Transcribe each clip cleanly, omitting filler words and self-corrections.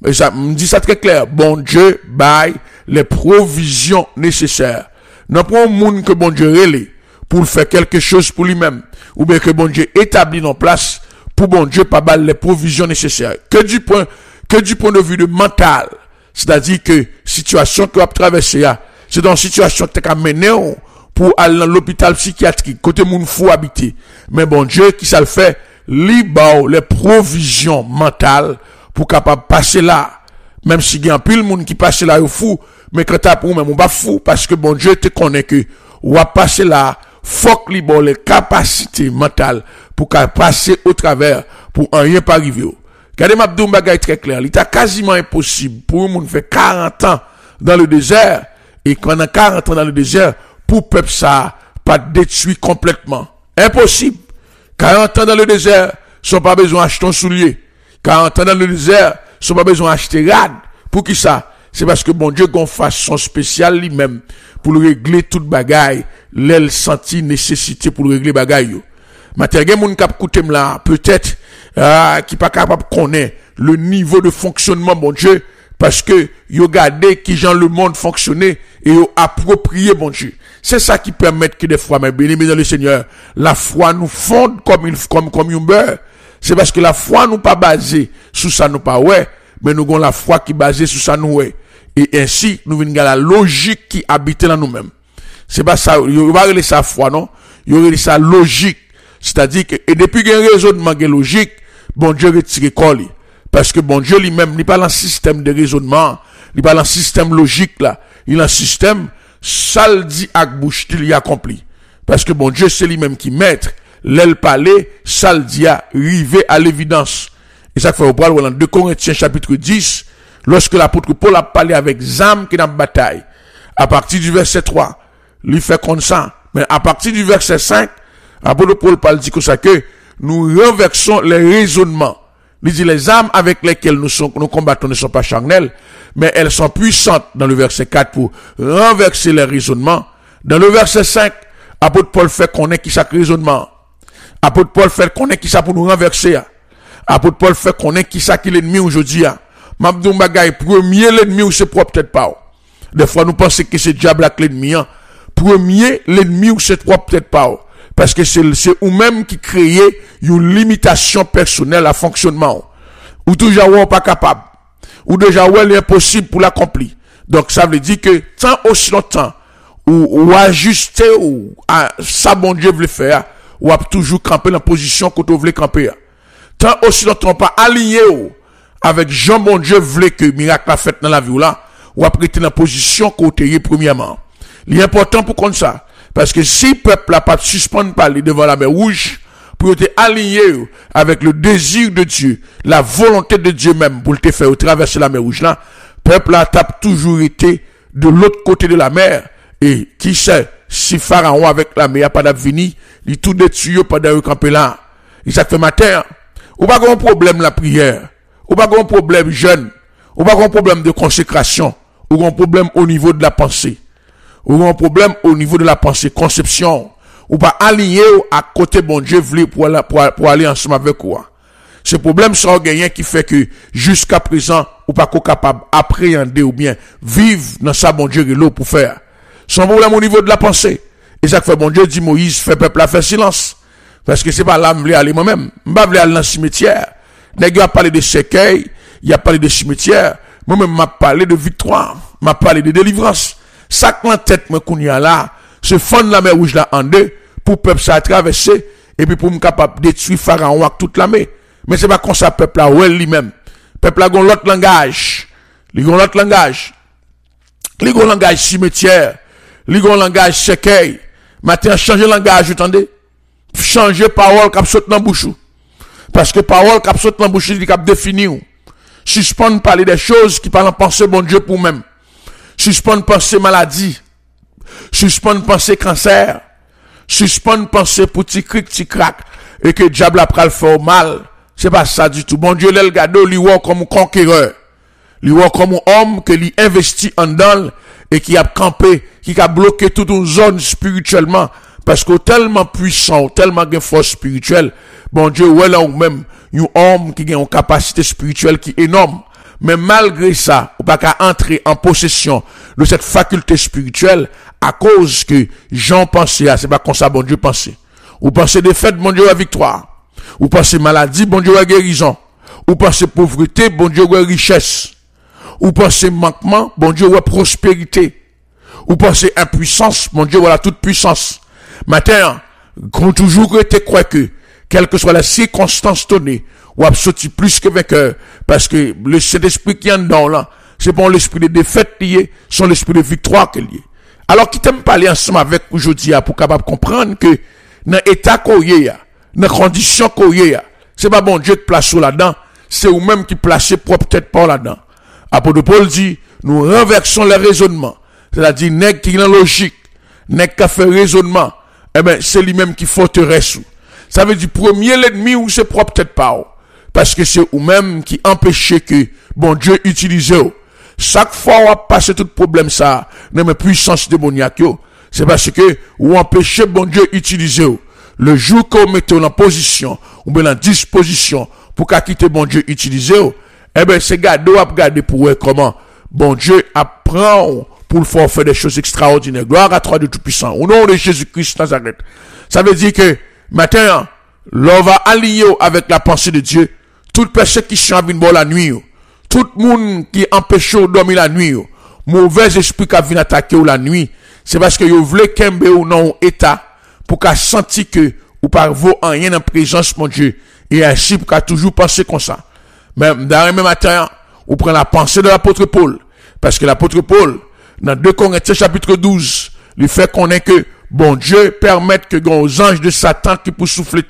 Et ça me dit ça très clair. Bon Dieu baille les provisions nécessaires. Non pas un monde que bon Dieu relève pour faire quelque chose pour lui-même, ou bien que bon Dieu établit en place pour bon Dieu pas balle les provisions nécessaires. Que du point de vue de mental, c'est-à-dire que situation que vous avez traversée, c'est dans une situation que tu as mené pour aller dans l'hôpital psychiatrique, côté moun fou habiter. Mais bon Dieu, qui ça le fait, libre les provisions mentales pour capable passer là. Même si il y a un pile monde qui passe là, il fou, mais quand t'as pour même, on pas fou, parce que bon Dieu te connaît que, ou va passer là, faut que libre les capacités mentales pour passer au travers, pour un rien pas arriver. Regardez ma bdou bagay très clair. Il est quasiment impossible pour un monde faire 40 ans dans le désert, et quand on a 40 ans dans le désert, pour peuple ça, pas détruit complètement. Impossible. 40 ans dans le désert, sont pas besoin d'acheter un soulier. 40 ans dans le désert, sont pas besoin d'acheter rad. Pour qui ça? C'est parce que bon Dieu gon façon spéciale lui-même pour régler toute bagaille, l'elle senti nécessité pour régler bagaille yo. Matériel moun k'ap koutem là, peut-être qui pas capable connaître le niveau de fonctionnement bon Dieu parce que yo gardé qui genre le monde fonctionnait et yo approprié bon Dieu. C'est ça qui permet que des fois mes bien-aimés dans le Seigneur, la foi nous fonde comme un beurre. C'est parce que la foi nous pas basée sur ça nous pas ouais, mais nous avons la foi qui basée sur ça nous ouais. Et ainsi, nous venons la logique qui habite dans nous-mêmes. C'est pas ça, il y a sa foi, non? Il y a sa logique. C'est-à-dire que, et depuis qu'il y a un raisonnement logique, bon Dieu retire colle. Parce que bon Dieu lui-même, il pas dans un système de raisonnement, il pas dans un système logique là. Il a un système, ça le dit à bouche, il y a accompli. Parce que bon Dieu, c'est lui-même qui maître. L'aile parler, ça le dit à arriver à l'évidence. Et ça fait au poil, dans 2 Corinthiens chapitre 10, lorsque l'apôtre Paul a parlé avec Zam qui est dans la bataille, à partir du verset 3, il fait comme ça. Mais à partir du verset 5, l'apôtre Paul parle dit que ça que nous renversons les raisonnements. Il dit les armes avec lesquelles nous combattons ne sont pas charnelles, mais elles sont puissantes dans le verset 4 pour renverser les raisonnements. Dans le verset 5, l'apôtre Paul fait qu'on ait qui chaque raisonnement. L'apôtre Paul fait qu'on ait qui ça pour nous renverser. L'apôtre Paul fait qu'on ait qui ça qui l'ennemi aujourd'hui. Mabdou bagay premier l'ennemi ou c'est propre peut-être pas. Des fois nous pensons que c'est diable avec l'ennemi. Premier l'ennemi ou c'est propre peut-être pas. Parce que c'est ou même qui crée une limitation personnelle à fonctionnement. Ou toujours ou pas capable. Ou déjà ou l'impossible pour l'accomplir. Donc ça veut dire que tant aussi longtemps ou ajuster ou ça bon Dieu veut faire ou a toujours camper dans la position que tu veux camper. Tant aussi longtemps pas aligné avec Jean bon Dieu voulait que miracle a fait dans la vie là ou après dans la position côté premièrement. L'important pour comme ça parce que si peuple n'a pas suspendre parler devant la mer rouge pour être aligné avec le désir de Dieu, la volonté de Dieu même pour te faire traverser la mer rouge là, peuple là tape toujours été de l'autre côté de la mer et qui sait si Pharaon avec la mer a pas d'avenir, il tout détruit pendant camper là. Et ça fait matin, ou pas un problème la prière. Ou pas un problème jeune, ou pas un problème de consécration, ou un problème au niveau de la pensée, ou un problème au niveau de la pensée, conception, ou pas aligné à côté bon Dieu voulait pour aller ensemble avec quoi. Ce problème sera gagné qui fait que jusqu'à présent, ou pas capable d'appréhender ou bien vivre dans ça bon Dieu l'eau pour faire. Son problème au niveau de la pensée. Et ça fait bon Dieu dit Moïse, fait peuple à faire silence. Parce que c'est pas là, m'vle aller moi-même. M'pa vle aller dans le cimetière. Nèg a parlé de cercueil, il a parlé de cimetière. Moi-même, m'a parlé de victoire, m'a parlé de délivrance. Ça que la tête, moi, qu'on y a là, se fond la mer rouge là en deux, pour peuple ça traverser, et puis pour me capable détruire Pharaon avec toute la mer. Mais c'est pas comme ça, peuple là, ouais, lui-même. Peuple là, gon l'autre langage. Li gon l'autre langage. Li gon langage cimetière. Li gon langage cercueil. Maintenant, changer langage, vous entendez? Changer parole qui saute dans bouche. Parce que parole qui saute dans bouche, il cap définir. Suspendre parler des choses qui parlent en penser bon Dieu pour même. Suspendre penser maladie. Suspendre penser cancer. Suspendre penser pour petit cric, petit crack. Et que diable après le faire mal. C'est pas ça du tout. Bon Dieu, l'el gade, lui voit comme un conquéreur. Lui voit comme un homme que lui investit en dedans et qui a campé, qui a bloqué toute une zone spirituellement. Parce que tellement puissant, tellement de force spirituelle, bon Dieu, ouais là ou même, un homme qui a une capacité spirituelle qui est énorme. Mais malgré ça, ou pas qu'à entrer en possession de cette faculté spirituelle à cause que Jean pensait, c'est pas comme ça bon Dieu pensait. Ou pensez défaite, bon Dieu à victoire. Ou pensez maladie, bon Dieu à guérison. Ou pensez pauvreté, bon Dieu à richesse. Ou pensez manquement, bon Dieu à prospérité. Ou pensez impuissance, bon Dieu à la toute puissance. Matin, qu'on toujours été croire que, quelle que soit la circonstance donnée, ou a sorti plus que vainqueur, parce que le Saint-Esprit qui est en dedans là, c'est pas l'esprit de défaite lié, c'est l'esprit de victoire qui est lié. Alors, qui t'aime parler ensemble avec aujourd'hui, pour capable comprendre que, dans l'état qu'on y a, dans les conditions qu'on y a, c'est pas bon Dieu qui place là-dedans, c'est vous-même qui placez propre tête par là-dedans. Apôtre Paul dit, nous renversons les raisonnements. C'est-à-dire, nèg qui est logique, nèg qui fait raisonnement, eh ben, c'est lui-même qui forteresse. Ça veut dire, premier l'ennemi ou c'est propre tête par. Parce que c'est vous-même qui empêchez que, bon Dieu utilise. Chaque fois où on passe tout problème ça, dans mes puissances démoniaques, c'est parce que vous empêchez bon Dieu utiliser. Le jour que vous mettez en position, ou bien en disposition, pour qu'à quitter bon Dieu utiliser, eh ben, c'est garder pour eux comment bon Dieu apprend pour le faire des choses extraordinaires. Gloire à toi de Tout-Puissant. Au nom de Jésus-Christ Nazareth. Ça veut dire que, maintenant, l'on va allier avec la pensée de Dieu. Toute personne qui chante une bonne la nuit, tout le monde qui empêche de dormir la nuit, mauvais esprit qui vient attaquer la nuit, c'est parce que vous voulez qu'un ou non état pour qu'à sentir que ou pas vaut rien en présence mon Dieu et ainsi pour qu'à toujours penser comme ça. Même dans le même matin, on prend la pensée de l'apôtre Paul parce que l'apôtre Paul dans 2 Corinthiens chapitre 12, lui fait connaître que bon Dieu permette que aux anges de Satan qui pour souffler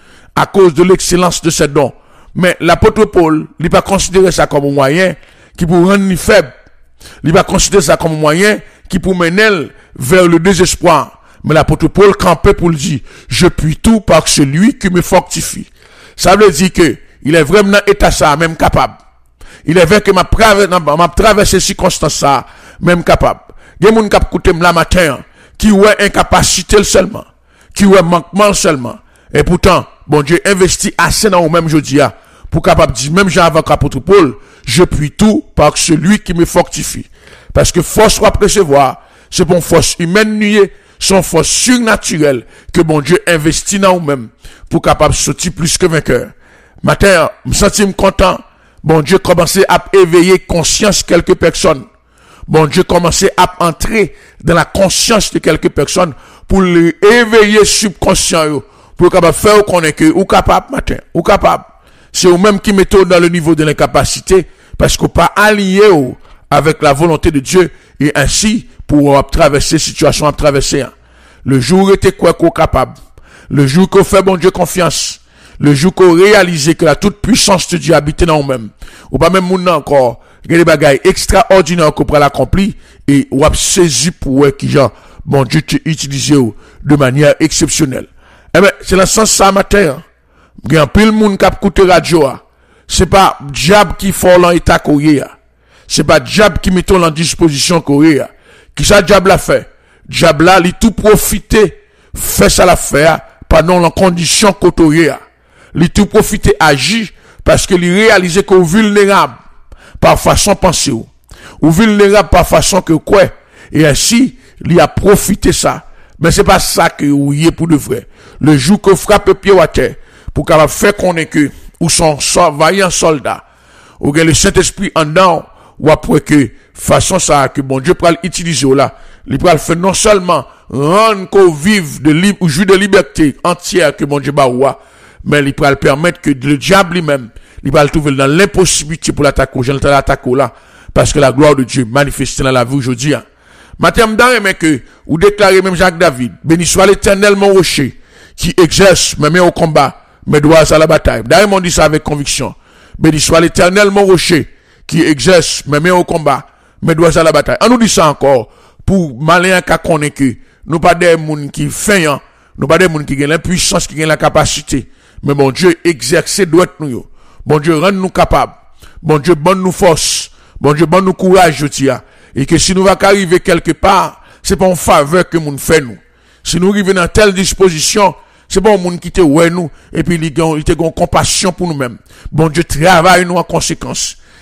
à cause de l'excellence de ses dons. Mais l'apôtre Paul, il n'a pas considéré ça comme un moyen qui pour rendre faible. Il n'a pas considéré ça comme un moyen qui pour mener vers le désespoir. Mais l'apôtre Paul campait pour le dire, je puis tout par celui qui me fortifie. Ça veut dire que il est vraiment dans l'état ça, même capable. Il est vrai que m'a traversé ces circonstances ça, même capable. Il y a des gens qui écoutent la matin, qui ont incapacité seulement, qui ont manquement seulement. Et pourtant, bon Dieu investit assez dans vous-même, je dis, pour capable dire, même j'ai avec l'apôtre Paul, je puis tout par celui qui me fortifie. Parce que force à recevoir, c'est bon force humaine nuée, son force surnaturelle, que bon Dieu investit dans vous-même, pour capable sortir plus que vainqueur. Matin, me sentis content, bon Dieu commençait à éveiller conscience quelques personnes. Bon Dieu commençait à entrer dans la conscience de quelques personnes, pour les éveiller subconscient, pour capable faire connaître que ou capable matin ou capable c'est eux même qui mettez dans le niveau de l'incapacité parce qu'on pas allié avec la volonté de Dieu et ainsi pour traverser situation à traverser le jour était quoi qu'on capable le jour qu'on fait bon Dieu confiance le jour qu'on réalise que la toute puissance de Dieu habite dans nous-mêmes ou pas même moun encore des bagailles extraordinaires qu'on pourra l'accomplir et ou a saisi pour qui genre bon Dieu te utilisé de manière exceptionnelle. Eh ben, c'est dans ce sens ça matin. Il y a un peu de monde qui a écouté radio. C'est pas diable qui fait l'état courrier. C'est pas diable qui met en disposition courrier. Qui ça diable a fait? Diable là, il tout profiter, fait ça l'affaire, pendant la condition côtoyer. Il tout profiter, agir, parce que il réalise qu'on est vulnérable, par façon pensée. Ou vulnérable par façon que quoi. Et ainsi, il a profité ça. Mais c'est pas ça que vous y est pour de vrai. Le jour que vous frappez pied à terre, pour qu'on faire connaître que, ou son vaillant soldat, ou que le Saint-Esprit en dedans, ou après que, façon ça, que bon Dieu peut l'utiliser là, il peut le faire non seulement rendre qu'on vive de libre, ou jouir de liberté entière que bon Dieu baoua, mais il peut le permettre que le diable lui-même, il va le trouver dans l'impossibilité pour l'attaquer, je l'attaquer là, parce que la gloire de Dieu manifeste dans la vie aujourd'hui. Matin, mais que, ou déclarez même Jacques David, béni soit l'Éternel mon rocher, qui exerce mes mains au combat, mes doigts à la bataille. D'ailleurs, on dit ça avec conviction. Béni soit l'Éternel mon rocher, qui exerce mes mains au combat, mes doigts à la bataille. On nous dit ça encore, pour malin qu'à connaître que, nous pas des gens qui feignent, nous pas des gens qui ont l'impuissance, qui ont la capacité. Mais bon Dieu exerce doit nous. Bon Dieu rend nous capables. Bon Dieu donne nous force. Bon Dieu donne nous courage, je dis. Et que si nous va arriver quelque part, c'est pas en faveur que nous fait nous. Si nous arrivons dans telle disposition, c'est pas un monde qui te ouais nous, et puis il te compassion pour nous-mêmes. Bon Dieu travaille nous en conséquence.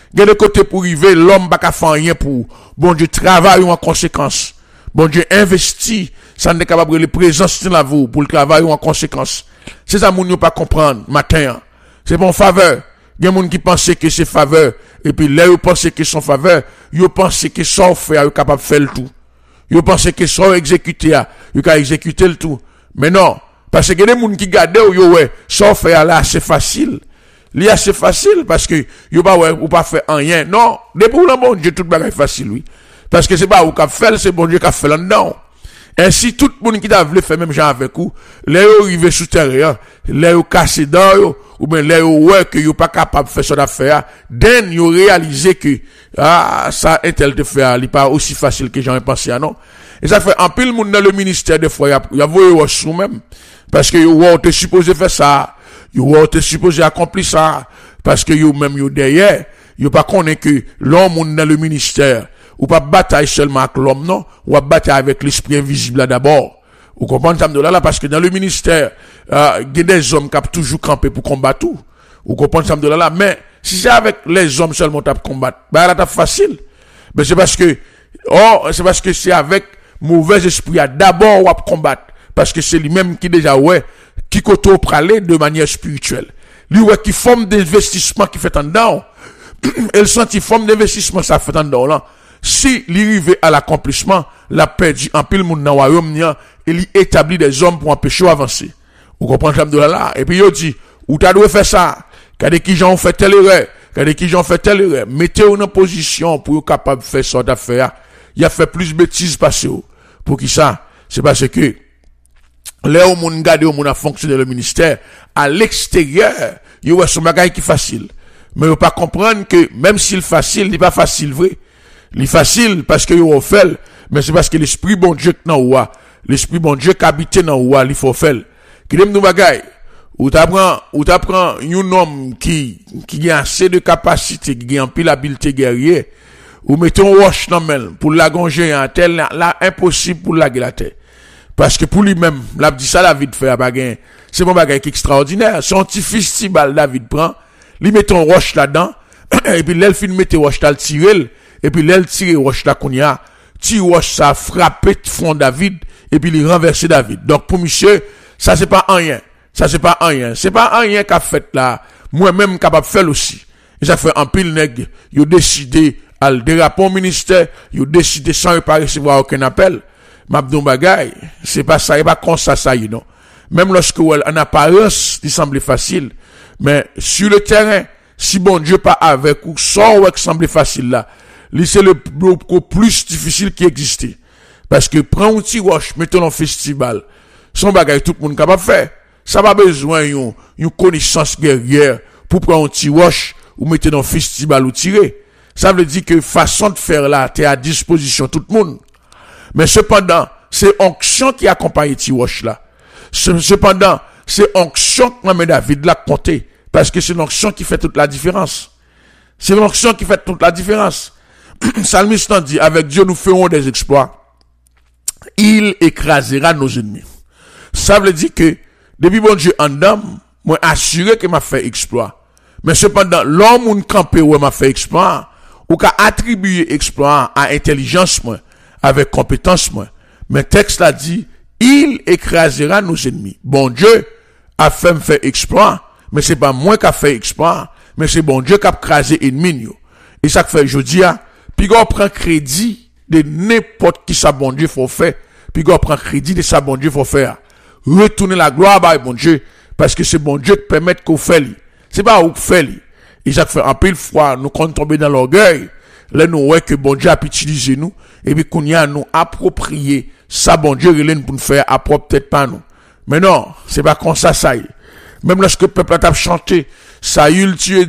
Il y a des côtés pour arriver, l'homme pas qu'à faire rien pour, bon Dieu travaille en conséquence. Bon Dieu investit, ça n'est capable de les présence dans vous pour le travail en conséquence. C'est ça, moun yo pas comprendre, matin. C'est bon faveur. Il y a des gens qui pensent que c'est faveur, et puis là, ils pensent que c'est faveur, ils pensent que son frère est capable de faire le tout. Ils pensent que son exécuté, ils peuvent exécuter le tout. Mais non, parce que les gens qui gardent, ouais, son frère là, c'est facile. Li assez facile parce que yo pas ouais ou pas faire rien. Non, depuis le bon Dieu tout bagage facile oui. Parce que c'est pas ou qu'a fait, c'est bon Dieu qu'a fait là-dedans. Ainsi tout le monde qui t'a voulu faire même genre avec vous, les yo arrivé sous terre, les yo cassé dans yo ou bien les yo ouais que yo pas capable de faire son affaire, then yo réalisé que ça est tel de faire, il pas aussi facile que j'en ai pensé non. Et ça fait en pile monde dans le ministère des fois y a voyé sous même parce que yo te supposé faire ça. Yo te supposé accomplir ça parce que yo même yo derrière yo pas connaît que l'homme dans le ministère ou pas bataille seulement avec l'homme non ou bataille avec l'esprit invisible là d'abord vous comprenez ça là parce que dans le ministère il y a des hommes qui ont toujours campé pour combattre tout vous comprenez ça là mais si c'est avec les hommes seulement tu combattre bah là c'est facile mais c'est parce que c'est avec mauvais esprit d'abord ou combattre parce que c'est lui-même qui déjà ouais qui koto pralé de manière spirituelle. Lui ouais qui forme d'investissement qui fait en dedans. Elle senti forme d'investissement ça fait en dedans là. Si l'arrivé à l'accomplissement, la perdu en pile monde dans royaume il établit des hommes pour empêcher avancer. Vous comprenez ça là et puis il dit ou t'as dû faire ça. Quand qui gens ont fait telle erreur, mettez-vous en position pour être capable de faire ça d'affaire. Il a fait plus bêtises passer pour qui ça? C'est parce que là où moun gade où moun a fonctionné le ministère à l'extérieur il y a son bagage qui facile mais vous pas comprendre que même s'il facile il pas facile vrai il facile parce que vous fait mais c'est parce que l'esprit bon Dieu dans ouah l'esprit bon Dieu qui habite dans ouah il faut faire qui dem nou bagage ou t'apprend un homme qui a assez de capacité qui a un pile habileté guerrier ou mettons roche dans main pour la gonger en tel là impossible pour la terre. Parce que pour lui-même, l'a dit ça, David fait à baguette. C'est mon bagage qui est extraordinaire. Son petit festival, David prend, lui met un roche là-dedans, et puis l'elle fin mette roche là, le tirer, et puis l'elle tire roche là, qu'on y a, tire roche ça, frappé front David, et puis il renverse David. Donc pour monsieur, ça c'est pas rien. C'est pas rien qu'a fait là. Moi-même capable de faire aussi. Et ça fait un pile nègre, il a décidé à le déraper au ministère, il a décidé sans pas recevoir aucun appel. Mabdou bagay, c'est pas ça, et pas comme ça, non. Même lorsque, en apparence, il semble facile, mais sur le terrain, si bon Dieu pas avec ou, sans ou semble facile là, c'est le plus difficile qui existe. Parce que prends un petit roche, mettons en festival, son bagay tout le monde capable de faire. Ça va besoin une connaissance guerrière pour prendre un petit roche ou mettre dans un festival ou tirer. Ça veut dire que façon de faire là, t'es à disposition tout le monde. Mais cependant, c'est onction qui accompagne Tiroche là. Cependant, c'est onction que Mme David l'a compté. Parce que c'est l'onction qui fait toute la différence. C'est l'onction qui fait toute la différence. Psalmiste dit, avec Dieu nous ferons des exploits. Il écrasera nos ennemis. Ça veut dire que, depuis bon Dieu en dame, moi assuré que m'a fait exploit. Mais cependant, l'homme ou campé ou m'a fait exploit, ou qu'a attribué exploit à intelligence moi, avec compétence moi. Mais texte l'a dit, il écrasera nos ennemis. Bon Dieu a fait me faire exploit, mais c'est pas moi qui a fait exploit, mais c'est bon Dieu qui a écrasé ennemi. Et ça fait aujourd'hui, puis on prend crédit de n'importe qui ça bon Dieu faut faire, puis on prend crédit de ça bon Dieu faut faire. Retourner la gloire à bon Dieu, parce que c'est bon Dieu qui permet qu'on fait. C'est pas où fait. Et ça fait un peu de fois, nous quand tomber dans l'orgueil, là nous ouais que bon Dieu a utilisé nous, et puis qu'on y a nous approprié ça bon Dieu relève pour nous faire approprier peut-être pas nous. Mais non, c'est pas comme ça ça y est. Même lorsque le peuple a chanté, Saül tué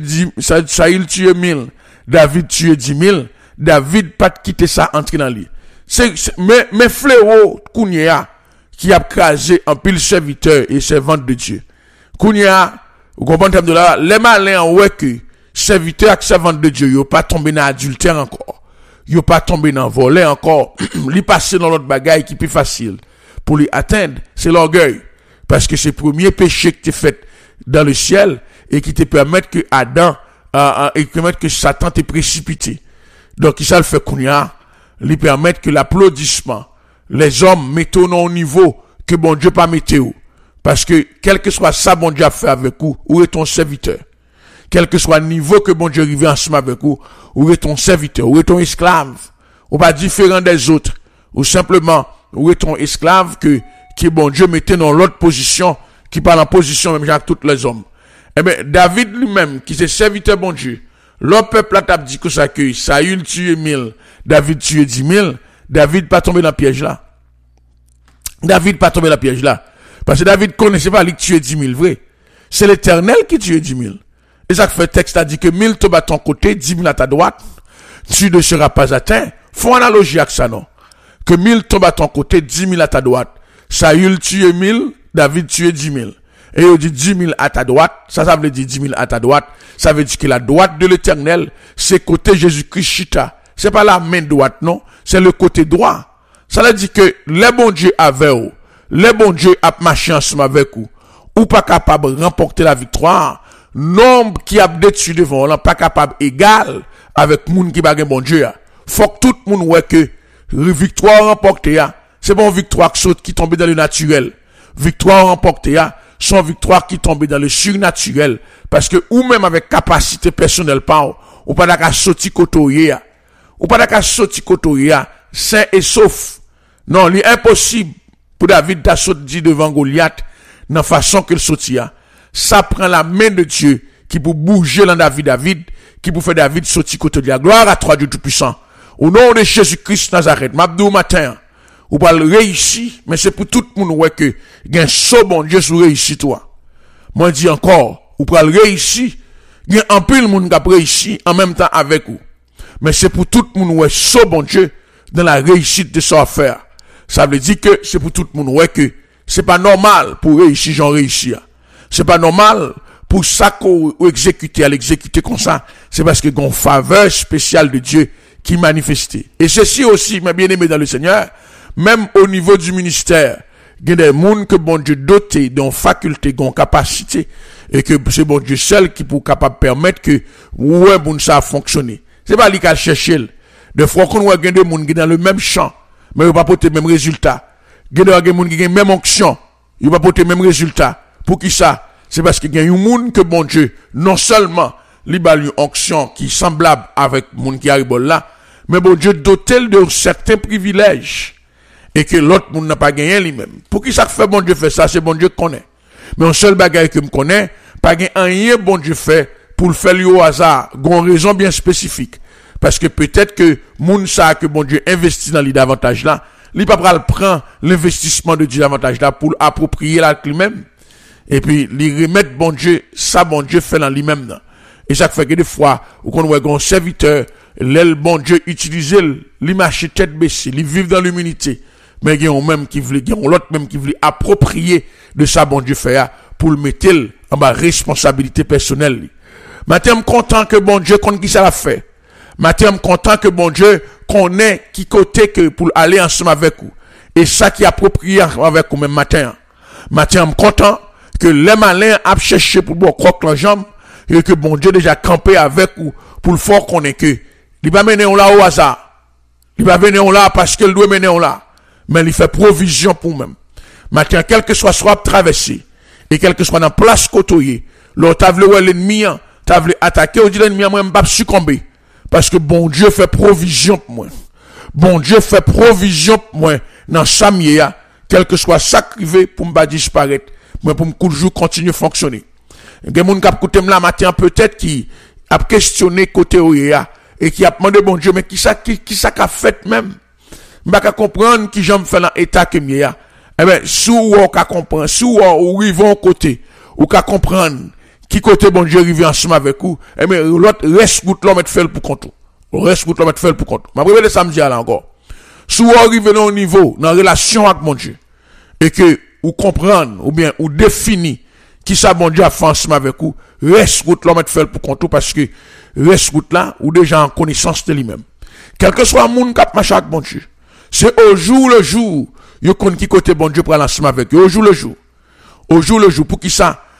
1000, David tué 10 000, David pas quitter ça entrer dans lui. Mais fléau Kounia qui a crasé un pile serviteur et servante de Dieu. Kounia, vous comprenez de là, les malins ouais que serviteur et servante de Dieu, yo pas tombé dans adultère encore. Yo pas tombé dans voler encore. Li passer dans l'autre bagaille qui est plus facile pour lui atteindre, c'est l'orgueil. Parce que c'est le premier péché que tu fait dans le ciel et qui te permet que Adam et permettre que Satan te précipité. Donc, ça le fait qu'on y a, lui permettre que l'applaudissement, les hommes mettent au niveau que bon Dieu pas mettre. Parce que, quel que soit ça, bon Dieu a fait avec vous, où est ton serviteur? Quel que soit le niveau que bon Dieu arrive ensemble avec vous, où est ton serviteur, où est ton esclave? Ou pas différent des autres. Ou simplement, où est ton esclave que bon Dieu mettait dans l'autre position, qui parle en position même avec tous les hommes. Eh bien, David lui-même, qui s'est serviteur bon Dieu, le peuple a dit que ça que Saül tué 1000, David tué 10 000, David pas tombé dans le piège là. David pas tombé dans le piège là. Parce que David connaissait pas lui qui tuait 10 000, vrai. C'est l'Éternel qui tuait 10 000. Et ça fait le texte a dit que 1000 tombent à ton côté, 10 000 à ta droite, tu ne seras pas atteint. Faut analogie avec ça, non? Que 1000 tombent à ton côté, 10 000 à ta droite. Saül tué 1000, David tué 10 000. Et il dit 10 000 à ta droite, ça veut dire 10 000 à ta droite, ça veut dire que la droite de l'Éternel, c'est côté Jésus-Christ chita. C'est pas la main droite, non, c'est le côté droit. Ça veut dire que les bons dieux avec vous, les bons dieux a marché ensemble avec vous, ou pas capable de remporter la victoire, nombre qui a détruit devant, là, pas capable égal avec moun qui bague bon Dieu. Faut que tout le monde voit que victoire remportée, c'est bon victoire qui tombe dans le naturel. Victoire remportée, son victoire qui tombe dans le surnaturel. Parce que, ou même avec capacité personnelle, ou pas d'accord sorti kotoye, ou pas d'accord sorti kotoye, sain et sauf. Non, il est impossible pour David d'assortir devant Goliath, dans façon qu'il sortit. Ça prend la main de Dieu, qui peut bouger dans David, qui peut faire David sortir côté de la gloire à toi, Dieu Tout-Puissant. Au nom de Jésus-Christ Nazareth, m'abdou matin, ou pas le réussir, mais c'est pour tout le monde, ouais, que, gain so bon Dieu sous réussi, toi. Moi, dis encore, ou pas le réussir, gain un peu le monde qui a réussi en même temps avec vous. Mais c'est pour tout le monde, ouais, so bon Dieu, dans la réussite de son affaire. Ça veut dire que c'est pour tout le monde, ouais, que c'est pas normal pour réussir, j'en réussis. C'est pas normal pour ça qu'on exécute, à l'exécuter comme ça. C'est parce que y a une faveur spéciale de Dieu qui manifestait. Et ceci aussi, mes bien-aimés dans le Seigneur, même au niveau du ministère, il y a des gens que bon Dieu doté d'une faculté, d'une capacité, et que c'est bon Dieu seul qui peut capable permettre que, ouais, bon, ça a fonctionné. C'est pas lui qui a cherché. Des fois, qu'on voit des gens qui dans le même champ, mais ils pas porter le même résultat. Il y a des gens qui ont la même onction, ils pas porter le même résultat. Pour qui ça? C'est parce qu'il y a un monde que bon Dieu, non seulement, il a une onction qui est semblable avec le monde qui arrive là, mais bon Dieu doté de certains privilèges. Et que l'autre monde n'a pas gagné lui-même. Pour qui ça fait bon Dieu fait ça? C'est bon Dieu connaît. Mais un seul bagage que me connaît, pas gagné rien bon Dieu fait pour le faire lui au hasard. Gon raison bien spécifique. Parce que peut-être que moun ça que bon Dieu investit dans les davantage là, il pas prendre l'investissement de Dieu davantage là pour approprier la lui-même. Et puis, il remettre bon Dieu, ça bon Dieu fait dans lui-même. Et ça fait que des fois, où qu'on voit un serviteur, l'aile bon Dieu utilise, il marche tête baissée, il vit dans l'humilité. Mais il y a un même qui voulait, il y a l'autre même qui voulait approprier de ça bon Dieu fait pour le mettre en bas responsabilité personnelle. Maintenant, je suis content que bon Dieu connaît qui ça l'a fait. Maintenant, je suis content que bon Dieu connaît qui côté que pour aller ensemble avec vous. Et ça qui est approprié avec vous même matin. Maintenant, je suis content que les malins a cherché pour boire croque la jambe et que bon Dieu déjà campé avec vous pour le fort qu'on est que. Il va mener on là au hasard. Il va venir on là parce qu'il doit mener on là. Mais il fait provision pour même. Maintenant, quel que soit traversé, et quel que soit dans place côtoyée, l'autre t'a voulu l'ennemi, t'a voulu attaquer, on dit l'ennemi, moi, je pas succomber. Parce que bon Dieu fait provision pour moi. Bon Dieu fait provision pour moi, dans sa mienne, quel que soit sacrifié pour me pas disparaître, moi, pour me toujours continuer à fonctionner. Il y a des gens qui ont écouté là matin, peut-être, qui a questionné côté Oya, et qui a demandé bon Dieu, mais qui ça qu'a fait même? M'ba ka comprendre qui j'aime faire dans état que m'ya. Eh ben, sous ou ka comprendre, sous ou rivons côté, ou ka comprendre qui côté bon Dieu rive ensemble avec vous, eh ben, l'autre reste gout l'homme mettre faire pour compte. Reste gout l'homme mettre faire pour compte. M'a révélé samedi là encore. Sous ou arrive au niveau, dans relation avec mon Dieu, et que, ou comprendre, ou bien, ou définir, qui ça bon Dieu a fait ensemble avec vous, reste gout l'homme mettre faire pour compte, parce que, reste gout là, ou déjà en connaissance de lui-même. Quel que soit le monde qui a marché avec mon Dieu, c'est au jour le jour, yo connaît qui côté bon Dieu pour aller ensemble avec eux. Au jour le jour. Au jour le jour. Pour qui ça?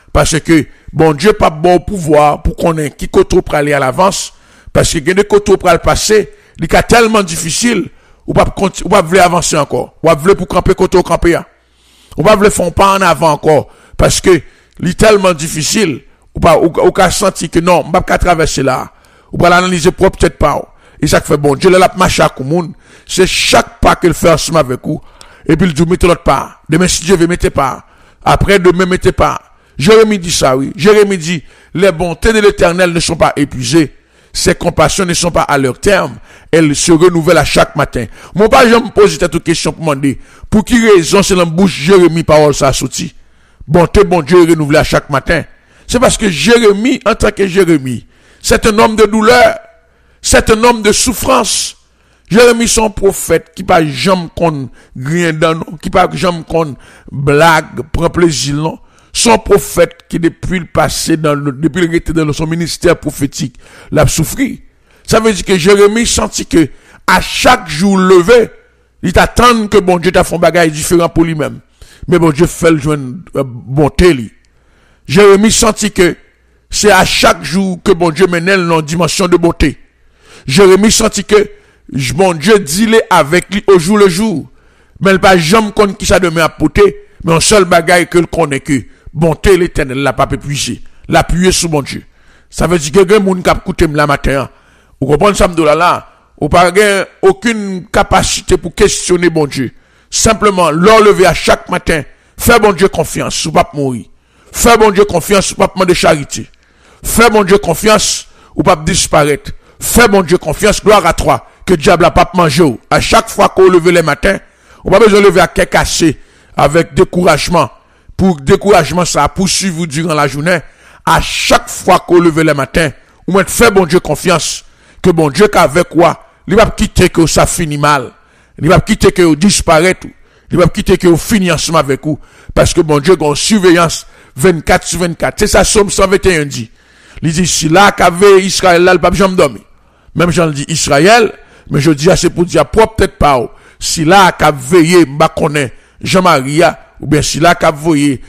parce que bon Dieu pas bon pouvoir pour qu'on ait qui côté pour aller à l'avance, parce que il y a des côtés pour aller passer, il est tellement difficile, ou pas vouloir avancer encore, ou pas vouloir pour camper côté camper, ou pas vouloir faire pas en avant encore, parce que il est tellement difficile, ou qu'à sentir que non, on va pas traverser là, ou pas l'analyser propre peut-être pas. Et ça fait bon Dieu, là, marche à monde, c'est chaque pas qu'il fait ensemble avec vous, et puis il dit, mettez l'autre pas, demain si Dieu veut, mettez pas, après demain, mettez pas. Jérémie dit ça, oui. Jérémie dit, les bontés de l'Éternel ne sont pas épuisées, ses compassions ne sont pas à leur terme, elles se renouvellent à chaque matin. Mon père, je me pose cette question pour demander, pour qui raison c'est dans la bouche Jérémie parole ça sorti? Bonté, bon Dieu, renouvelée à chaque matin. C'est parce que Jérémie, en tant que Jérémie, c'est un homme de douleur, c'est un homme de souffrance. Jérémie, son prophète, qui pas jamais qu'on rien dans nous, qui pas jamais qu'on blague, prend plaisir, non. Son prophète, qui depuis le passé, depuis le était dans son ministère prophétique, l'a souffri. Ça veut dire que Jérémie sentit que, à chaque jour levé, il t'attend que bon Dieu t'a fait un bagage différent pour lui-même. Mais bon Dieu fait le joindre bonté, lui. Jérémie sentit que, c'est à chaque jour que bon Dieu menait dans une dimension de bonté. Jérémie sentit que, bon Dieu dit-le avec lui au jour le jour. Mais il pas jamais connaît qui ça demain à porter, mais un seul bagage que le connaît que, bonté l'Éternel l'a pas épuisé, l'appuyer sur bon Dieu. Ça veut dire que quelqu'un moun k'ap koute la matin, ou comprenez ça m'dou là, ou pas aucune capacité pour questionner bon Dieu. Simplement, l'enlever à chaque matin, fais bon Dieu confiance, ou pas mourir. Fais bon Dieu confiance, ou pas demander charité. Fais bon Dieu confiance, ou pas disparaître. Fais bon Dieu confiance, gloire à toi, que diable a pas mangé. À chaque fois qu'on lève les matins, on pas besoin de lever à quai cassé, avec découragement. Pour découragement, ça a poursuivi durant la journée. À chaque fois qu'on lève les matins, ou même fait bon Dieu confiance, que bon Dieu qu'avec quoi, il va quitter que ça finit mal. Il va quitter que vous disparaître. Il va quitter que vous finissez ensemble avec vous. Parce que bon Dieu a une surveillance 24 sur 24. C'est ça, Somme 121 dit. Il dit, si là, qu'avait Israël, là, le pape jamais dormi. Même j'en dis Israël, mais je dis, c'est pour dire, peut-être pas, si là, qu'avait veillé, m'a connaît, Jean-Maria, ou bien si là, qu'avait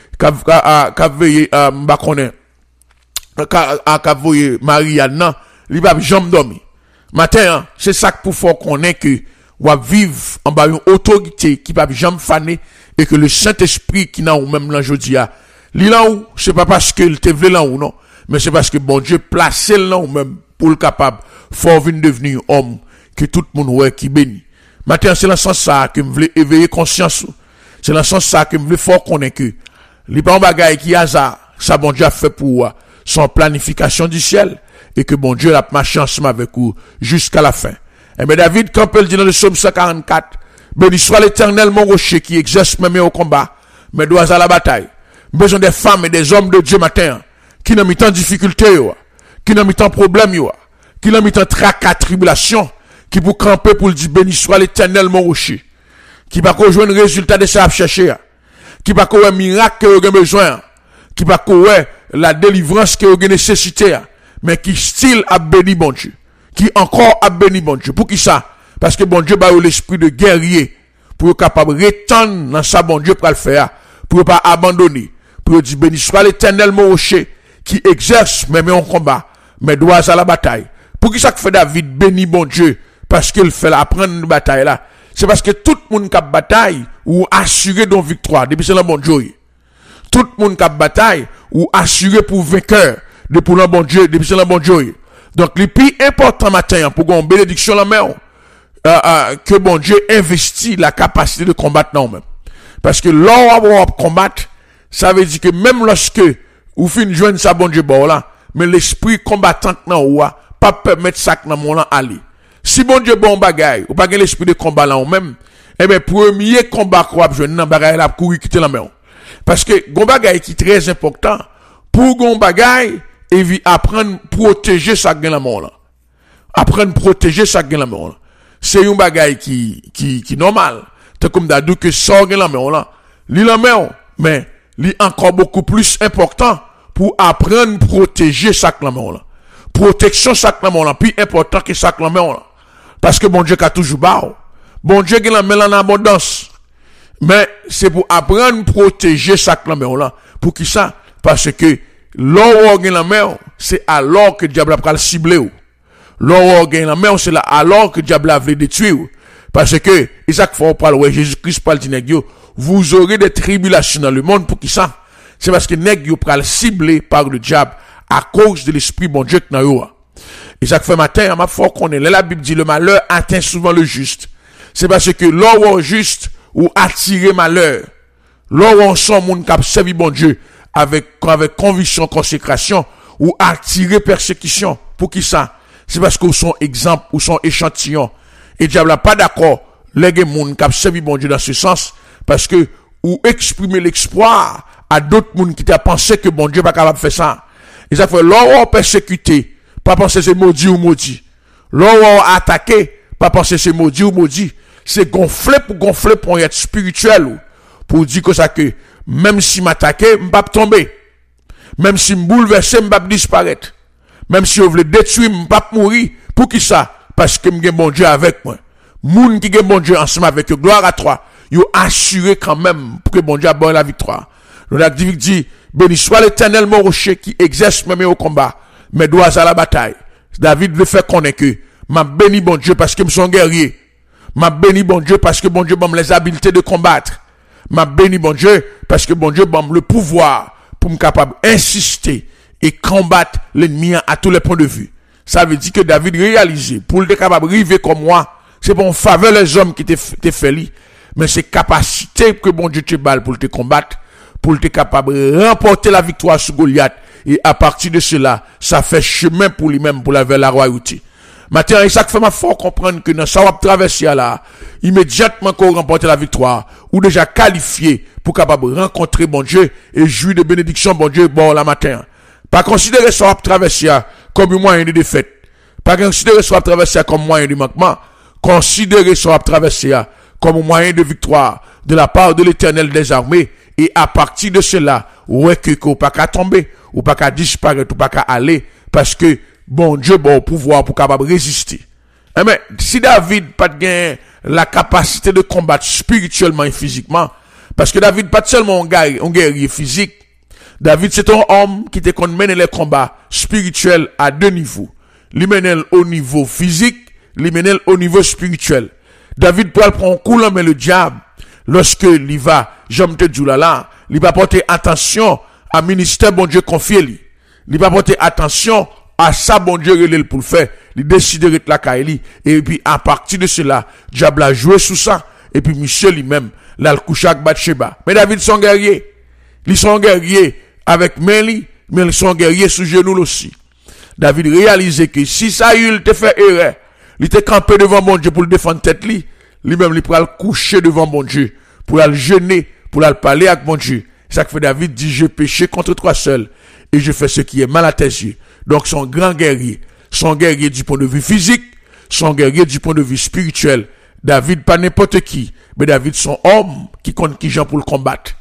veillé, m'a connaît, qu'avait veillé, Maria, non, il va jamais dormi. Matin, c'est ça pour faire qu'on est que, ou à vivre en bas une autorité qui va jamais faner, et que le Saint-Esprit qui n'a ou même l'enjeu a, là où, c'est pas parce qu'il te voulait là ou non, mais c'est parce que bon Dieu placé là ou même pour le capable, faut venir devenir homme, que tout le monde ouais qui bénit. Maintenant, c'est dans ce sens ça que je voulais éveiller conscience. C'est dans ce sens ça que je voulais fort connaître que, les pas un bagage qui hasard, ça bon Dieu a fait pour son planification du ciel, et que bon Dieu a marché ensemble avec vous jusqu'à la fin. Et bien David, quand il dit dans le psaume 144, béni soit l'Éternel mon rocher qui exerce même au combat, mais doit à la bataille. Besoin des femmes et des hommes de Dieu matin, qui n'ont mis tant de difficultés, qui n'ont mis tant de problèmes, qui n'ont mis tant de tracas, tribulation, qui pour camper pour le dire béni soit l'Éternel mon rocher, qui va rejoindre le résultat de ça à chercher, qui va un miracle que vous avez besoin, qui va la délivrance que vous avez nécessité, mais qui style a béni bon Dieu, qui encore a béni bon Dieu. Pour qui ça? Parce que bon Dieu a l'esprit de guerrier, pour être capable de retendre dans ça bon Dieu pour le faire, pour pas abandonner, pour dire béni soit l'Éternel mon rocher, qui exerce même en combat, mais doit à la bataille. Pour qui ça fait David béni bon Dieu, parce qu'il fait apprendre une bataille là? C'est parce que tout le monde qui a bataille, ou assuré d'une victoire, depuis c'est le bon Dieu. Tout le monde qui a bataille, ou assuré pour vainqueur, depuis le bon Dieu, depuis c'est le bon Dieu. Donc, le plus important matin, pour qu'on bénédiction la main, que bon Dieu investit la capacité de combattre non même. Parce que l'on va combattre, ça veut dire que même lorsque, vous finissez joindre ça bon Dieu, bon là, mais l'esprit combattant non, ou pas permettre ça que dans mon là aller. Si bon Dieu bon bagaille, ou pas l'esprit de combat là ou même, eh bien, premier combat qu'on va jouer dans bagaille là, courir quitter la main. Parce que, gon bagaille qui est très important, pour gon bagaille, et apprendre à protéger sa gain la mort là. Apprendre à protéger sa gain la mort là. C'est un bagaille qui normal. C'est comme d'adou que ça gain la mort là. Li la mort, mais, li encore beaucoup plus important pour apprendre à protéger sa gain la mort là. Protection sa gain la mort là, plus important que sa gain la mort là. Parce que bon Dieu a toujours bas. Bon Dieu gain la mort en abondance. Mais, c'est pour apprendre à protéger sa gain la mort là. Pour qui ça? parce que l'or gagne la main, c'est alors que diable a ciblé ou. L'or gagne la main, c'est là alors que diable a voulu détruire. Parce que, et ça qu'il faut parler, ouais, Jésus-Christ parle du nègre, vous aurez des tribulations dans le monde pour qui ça? C'est parce que nègre pral ciblé par le diable à cause de l'esprit bon Dieu qui n'a eu. Et ça fait matin, à ma foi qu'on est là, la Bible dit le malheur atteint souvent le juste. C'est parce que l'or juste ou attirer malheur. L'or on sent moun qui a servi bon Dieu avec conviction, consécration ou attirer persécution. Pour qui ça? C'est parce qu'ils sont exemples ou sont échantillons. Et diable n'a pas d'accord, les gens qui ont servi bon Dieu dans ce sens, parce que, ou exprimer l'espoir à d'autres gens qui ont pensé que bon Dieu n'est pas capable de faire ça. Et ça fait, l'on persécuté, pas penser c'est maudit ou maudit. L'on attaqué, pas penser c'est maudit ou maudit. C'est gonfler pour être spirituel, pour dire que ça que, même si m'attaquer, m'pas tomber. Même si m'bouleverser, m'pas disparaître. Même si on veut détruire, m'pas mourir. Pour qui ça? Parce que m'gen bon Dieu avec moi. Moun qui gen bon Dieu ensemble avec eux, gloire à toi. Yo assuré quand même pour que bon Dieu a bonne la victoire. Le David dit, béni soit l'Éternel mon rocher qui exerce même au combat, mes doigts à la bataille. David veut faire connaître que m'a béni bon Dieu parce que me sont guerrier. M'a béni bon Dieu parce que bon Dieu m'a les habiletés de combattre. M'a béni bon Dieu parce que bon Dieu m'a le pouvoir pour me capable insister et combattre l'ennemi à tous les points de vue. Ça veut dire que David réalisé pour le capable arriver comme moi, c'est pour faveur les hommes qui te fait li, mais c'est capacité que bon Dieu te balle pour te combattre, pour te capable remporter la victoire sur Goliath, et à partir de cela, ça fait chemin pour lui-même pour la vers la royauté. Maintenant, ça fait ma fort comprendre que dans ça va traverser là, immédiatement qu'on remporte la victoire, ou déjà qualifié pour capable rencontrer bon Dieu et jouir de bénédiction bon Dieu bon la matin. Pas considérer ça va traverser comme un moyen de défaite. Pas considérer ça va traverser comme moyen de manquement. Considérer ça va traverser comme un moyen de victoire de la part de l'Éternel des armées. Et à partir de cela, ouais que ou pas qu'à tomber, ou pas qu'à disparaître, ou pas qu'à aller, parce que bon Dieu bon au pouvoir pour capable résister. Mais si David pas de la capacité de combattre spirituellement et physiquement, parce que David pas seulement un guerrier physique, David c'est un homme qui te mène les combats spirituels à deux niveaux. Il mène au niveau physique, il mène au niveau spirituel. David peut prendre un coup mais le diable, lorsque il va, j'aime te dire là, il va porter attention à ministère bon Dieu confié lui. Il va porter attention à ça bon Dieu relève pour le faire. Il décide de la Kaili. Et puis à partir de cela, diable a joué sous ça. Et puis Michel lui-même, là le couche avec Bathsheba. Mais David sont guerriers. Ils sont guerriers avec Méli, mais ils sont guerriers sous genoux aussi. David réalisait que si ça il te fait erreur, il te campé devant bon Dieu pour le défendre tête lui-même il pourra le coucher devant bon Dieu, pour le jeûner, pour le parler avec bon Dieu. C'est ça que fait David dit, je péché contre toi seul, et je fais ce qui est mal à tes yeux. Donc son grand guerrier, son guerrier du point de vue physique, son guerrier du point de vue spirituel. David pas n'importe qui, mais David son homme qui compte qui gens pour le combattre.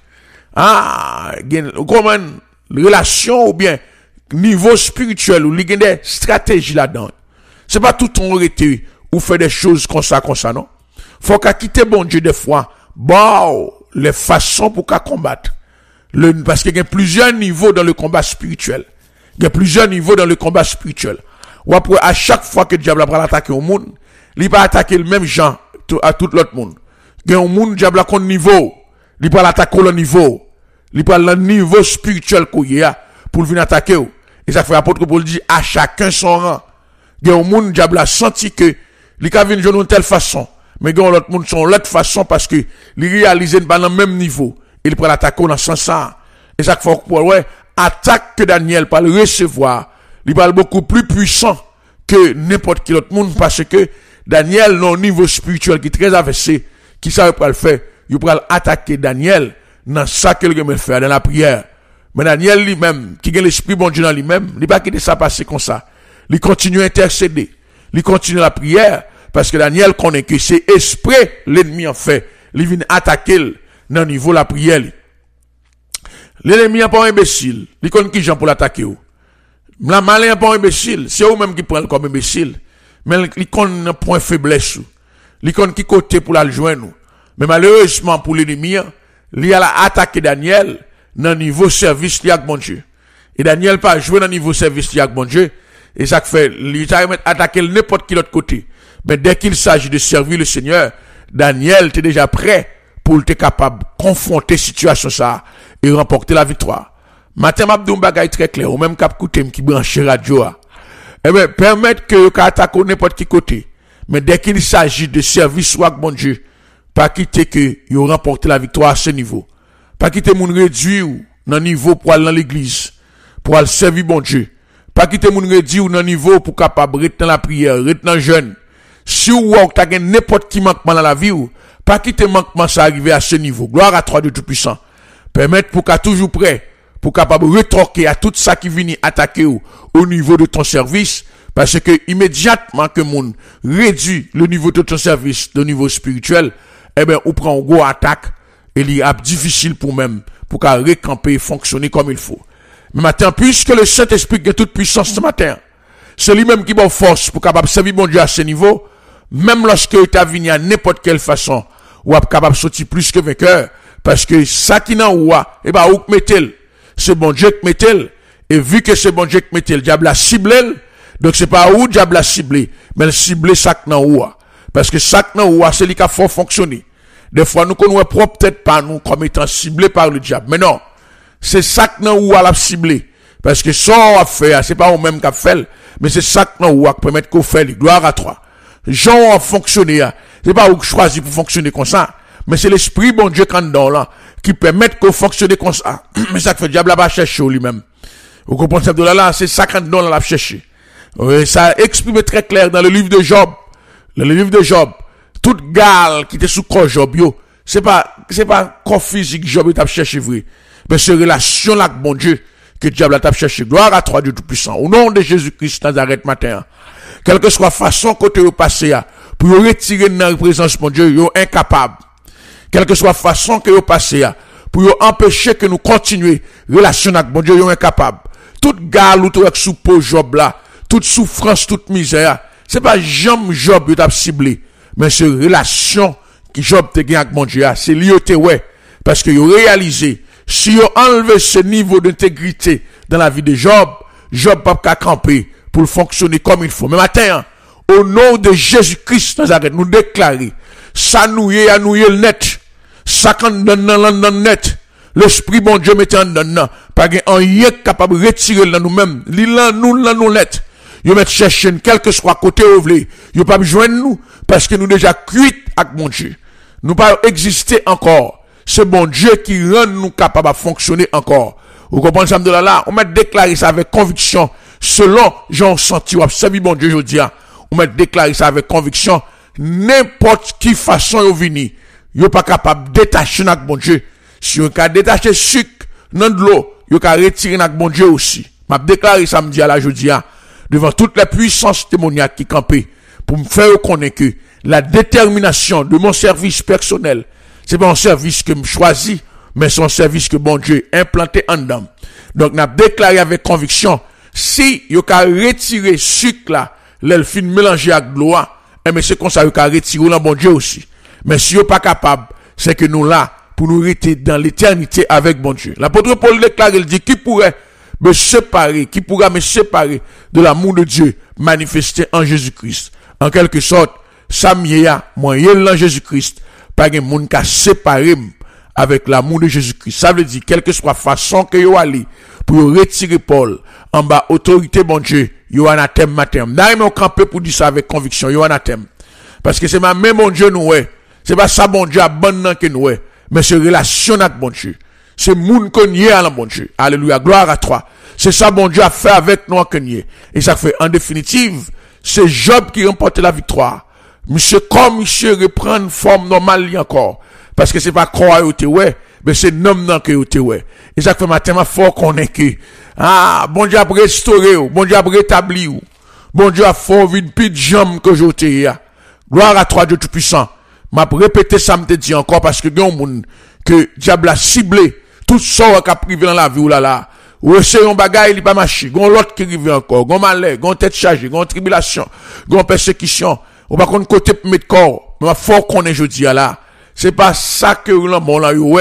Comment relation ou bien niveau spirituel ou il y a des stratégies là-dedans. C'est pas tout on arrêté ou fait des choses comme ça, non. Faut qu'à quitter bon Dieu des fois, les façons pour qu'à combattre. Parce qu'il y a plusieurs niveaux dans le combat spirituel. Il y a plusieurs niveaux dans le combat spirituel. Ou après, à chaque fois que le diable va attaquer au monde, il va attaquer le même genre à tout l'autre monde. Il y a un monde, le diable a un niveau. Il va attaquer le niveau. Il va le niveau spirituel qu'il y a pour venir attaquer. Et ça fait l'apôtre Paul dit à chacun son rang. Il y a un monde, le diable a senti que il va venir de telle façon. Mais il y a l'autre monde son l'autre façon parce que il réalise pas dans le même niveau. Il prend l'attaquer dans ce sens. Et ça fait ouais, attaque que Daniel va le recevoir. Il parle beaucoup plus puissant que n'importe quel autre monde parce que Daniel, dans un niveau spirituel qui est très avancé, qui savait pas le faire, il va attaquer Daniel dans ça qu'il veut faire, dans la prière. Mais Daniel lui-même, qui a l'esprit bon Dieu dans lui-même, il va pas quitter ça passer comme ça. Il continue à intercéder. Il continue la prière, parce que Daniel connaît que c'est esprit l'ennemi en fait. Il vient attaquer dans le niveau de la prière. L'ennemi n'est pas un imbécile. Il connaît qui gens pour l'attaquer. La malin n'est pas un imbécile. C'est eux-mêmes qui prennent comme imbécile. Mais il connaît un point faiblesse. Il connaît qui côté pour la joindre. Mais malheureusement pour l'ennemi, il a attaqué Daniel. dans niveau service li ak bon Dieu. Et Daniel pas joué dans niveau service li ak bon Dieu. Et ça fait, il t'a attaquer n'importe qui l'autre côté. Mais dès qu'il s'agit de servir le Seigneur, Daniel était déjà prêt pour être capable de confronter la situation ça et remporter la victoire. Matin, m'a dit un bagage très clair, ou même cap côté qui branche radio. Eh bien, permettre que vous attaquez n'importe qui côté. Mais dès qu'il s'agit de service ou bon Dieu, pas quitter que vous remportez la victoire à ce niveau. Pas quitter moun réduire dans niveau pour aller dans l'église, pour aller servir bon Dieu. Pas quitter moun réduire dans niveau pour capable rester dans la prière, rester dans le jeûne. Si vous avez n'importe qui manquement dans la vie, pas quitter manquement ça arriver à ce niveau. Gloire à toi de Tout-Puissant. Permettre pour qu'à toujours prêt, pour capable rétorquer à tout ça qui vient attaquer au niveau de ton service, parce que immédiatement que moun réduit le niveau de ton service, le niveau spirituel, eh ben, on prend une grosse attaque, et il est difficile pour même, pour qu'à récamper et fonctionner comme il faut. Mais maintenant, puisque le Saint-Esprit a toute puissance ce matin, c'est lui-même qui va force pour capable servir mon Dieu à ce niveau, même lorsque tu as venu à n'importe quelle façon, ou à capable sortir plus que vainqueur, parce que ça qui n'a ou eh ben, où mettez-le? C'est bon Dieu qui mettez-le. Et vu que c'est bon Dieu qui mettez-le, le diable a ciblé, donc c'est pas où le diable a ciblé, mais le ciblé ça qui n'a ou. Parce que ça qui n'a ou, c'est lui qui a fort fonctionner. Des fois, nous connaissons peut-être pas nous comme étant ciblés par le diable. Mais non. C'est ça que nous avons ciblé. Parce que ça, on a fait, c'est pas nous-mêmes qui a fait, mais c'est ça que nous avons permettre qu'on fait, gloire à toi. Jean a fonctionné, c'est pas vous choisi pour fonctionner comme ça, mais c'est l'esprit bon Dieu quand dans là, qui permet qu'on fonctionne comme ça. Mais ça que fait le diable va chercher lui-même. Vous comprenez ça de là, c'est ça quand dans l'a chercher. Ça exprime très clair dans le livre de Job. Le livre de Job. Toute gale qui était sous corps Job, yo, c'est pas corps physique Job t'a cherché vrai. Mais c'est relation là avec bon Dieu que le diable t'a cherché. Gloire à toi Dieu Tout-Puissant. Au nom de Jésus-Christ Nazareth matin. Quelle que soit la façon que tu passé pour retirer dans la présence de mon Dieu, yo incapable. Quelle que soit la façon que vous passez pour empêcher que nous continuions relation avec mon Dieu, yo incapable. Toute gale ou tout sous peau Job là, toute souffrance, toute misère, c'est pas jamais Job qui t'a ciblé. Mais c'est relation qui Job te gagne avec mon Dieu, c'est lié ouais. Parce que vous réalisez, si vous enlevez ce niveau d'intégrité dans la vie de Job, Job pas qu'à camper pour fonctionner comme il faut. Mais matin, au nom de Jésus-Christ, nous déclarer, ça nous y a noué le net, ça quand dans net, l'esprit bon Dieu mettait en dedans, pas un yé capable de retirer dans nous-mêmes, nous net. Yo met chercher quel que soit côté où voulez, yo pas joindre nous parce que nous déjà cuit avec mon Dieu. Nous pas exister encore. C'est bon Dieu qui rend nous capables de fonctionner encore. Vous comprenez ça de là, on m'a déclaré ça avec conviction selon j'ai senti ou observé bon Dieu aujourd'hui. On m'a déclaré ça avec conviction n'importe qui façon yo vini, yo pas capable de détacher avec bon Dieu. Si on ka détacher sucre dans de l'eau, yo ka retirer avec bon Dieu aussi. M'a déclaré samedi à la aujourd'hui devant toute la puissance démoniaque qui campait pour me faire reconnaître que la détermination de mon service personnel, c'est pas un service que je choisis, mais c'est un service que bon Dieu a implanté en dedans. Donc, n'a déclaré avec conviction, si yo ka retirer sucre là, l'elfine mélanger avec l'eau, mais c'est comme ça yo ka retirer dans bon Dieu aussi. Mais si yo pas capable, c'est que nous là, pour nous rester dans l'éternité avec bon Dieu. L'apôtre Paul déclare, il dit, qui pourrait me séparer, qui pourra me séparer de l'amour de Dieu manifesté en Jésus-Christ. En quelque sorte, ça m'y'a moyen en Jésus-Christ, pas de monde qui séparé avec l'amour de Jésus-Christ. Ça veut dire, quelle que soit la façon que vous allez pour retirer Paul en bas, autorité bon Dieu, vous anathème matin. N'a pas campé pour dire ça avec conviction, vous anathème. Parce que c'est ma même bon Dieu nous est. C'est pas ça bon Dieu abandonnant que nous est, mais c'est relation avec bon Dieu. C'est moun konye à la bon Dieu. Alléluia, gloire à toi. C'est ça bon Dieu a fait avec nous en konye. Et ça fait, en définitive, c'est Job qui remporte la victoire. Monsieur, comme monsieur reprend une forme normale encore. Parce que c'est pas quoi yote ouais, mais c'est nom nan que yote ouais. Et ça fait matin, ma fort qu'on est que, bon Dieu a restauré ou, bon Dieu a rétabli ou, bon Dieu a fort vide pis de jambes que j'ote ya. Gloire à toi, Dieu Tout-Puissant. M'a répété ça, m'te dit encore, parce que yon moun, que diable a ciblé, tout ça qui a privé dans la vie ou là. Ou c'est un bagay, il pas marché. Gon l'autre qui arrive encore. Gon malheur, gon tête chargée, gon tribulation, gon persécution. Ou pas qu'on côté pour mettre corps. Mais fort qu'on est jeudi là. C'est pas ça que le monde là, ouais.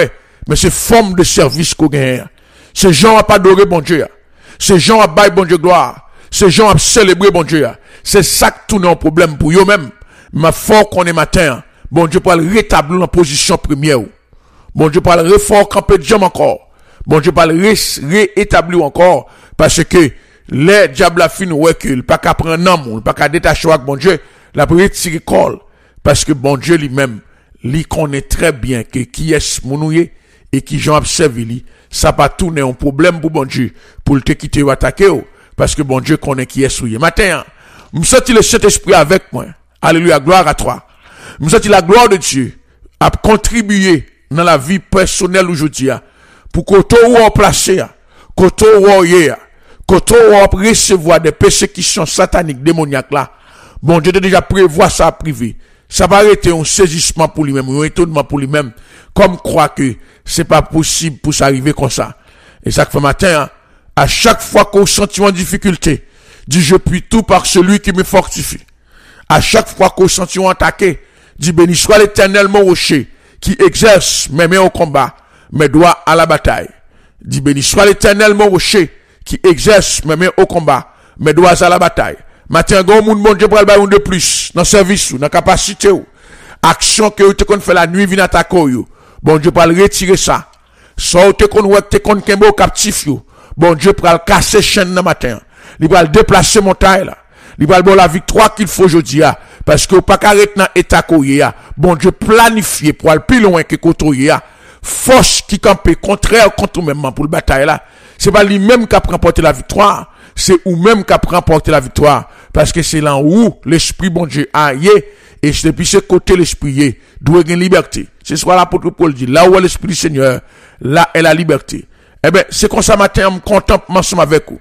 mais c'est forme de service qu'on gagne. Ces gens a pas adoré bon Dieu. Ces gens a baillé bon Dieu gloire. Ces gens a célébré bon Dieu. C'est ça qui tourne en problème pour eux-mêmes. Mais fort qu'on est matin, bon Dieu pour le rétablir en position première. Bon Dieu pour le refort camper de jambes encore. Bon Dieu pour le réétablir encore. Parce que les diables a fini ouais que pas qu'à prendre nom, pas qu'à détacher avec bon Dieu, la première tirer col. Parce que bon Dieu lui-même, lui connaît très bien que qui est mounouye et qui j'en observe lui, ça pas tourner un problème pour bon Dieu, pour te quitter ou attaquer ou, parce que bon Dieu connaît qui est souillé. Matin, me senti le Saint-Esprit avec moi. Alléluia, gloire à toi. Me senti la gloire de Dieu à contribuer dans la vie personnelle aujourd'hui, pour que tout ou placé, que tout ou hier, que tout ou recevoir des persécutions sataniques, démoniaques là. Bon Dieu déjà prévoit ça privé. Ça va arrêter un saisissement pour lui-même, un étonnement pour lui-même, comme croire que c'est pas possible pour s'arriver comme ça. Et ça fait matin, à chaque fois qu'on sent en difficulté, dit je puis tout par celui qui me fortifie. À chaque fois qu'on sent attaqué, dit béni soit l'Éternel mon rocher, qui exerce mes mains au combat, mes doigts à la bataille. Dit béni soit l'Éternel mon rocher, qui exerce mes mains au combat, mes doigts à la bataille. Matin, grand monde, bon Dieu, pour le de plus, dans service, dans capacité, action que vous te fait la nuit, vient attaquer, bon Dieu, pour le retirer ça. Soit te qu'on ouais, te qu'on kembo captif, bon Dieu, pour le casser chaîne dans matin. Il va le déplacer montagne, là. Il va le la victoire qu'il faut aujourd'hui, parce que pas qu'arrêter dans état koye, bon Dieu, planifié pour aller plus loin que kotoye, force qui campe contraire contre même pour le bataille, là. C'est pas lui-même qui a remporté la victoire, c'est ou même qui a remporté la victoire. Parce que c'est là où l'esprit bon Dieu a yé, et c'est depuis ce côté l'esprit yé, doit gagner liberté. C'est ce que l'apôtre Paul dit, là où est l'esprit du Seigneur, là est la liberté. Eh ben, c'est comme ça matin, on contemple ensemble avec vous.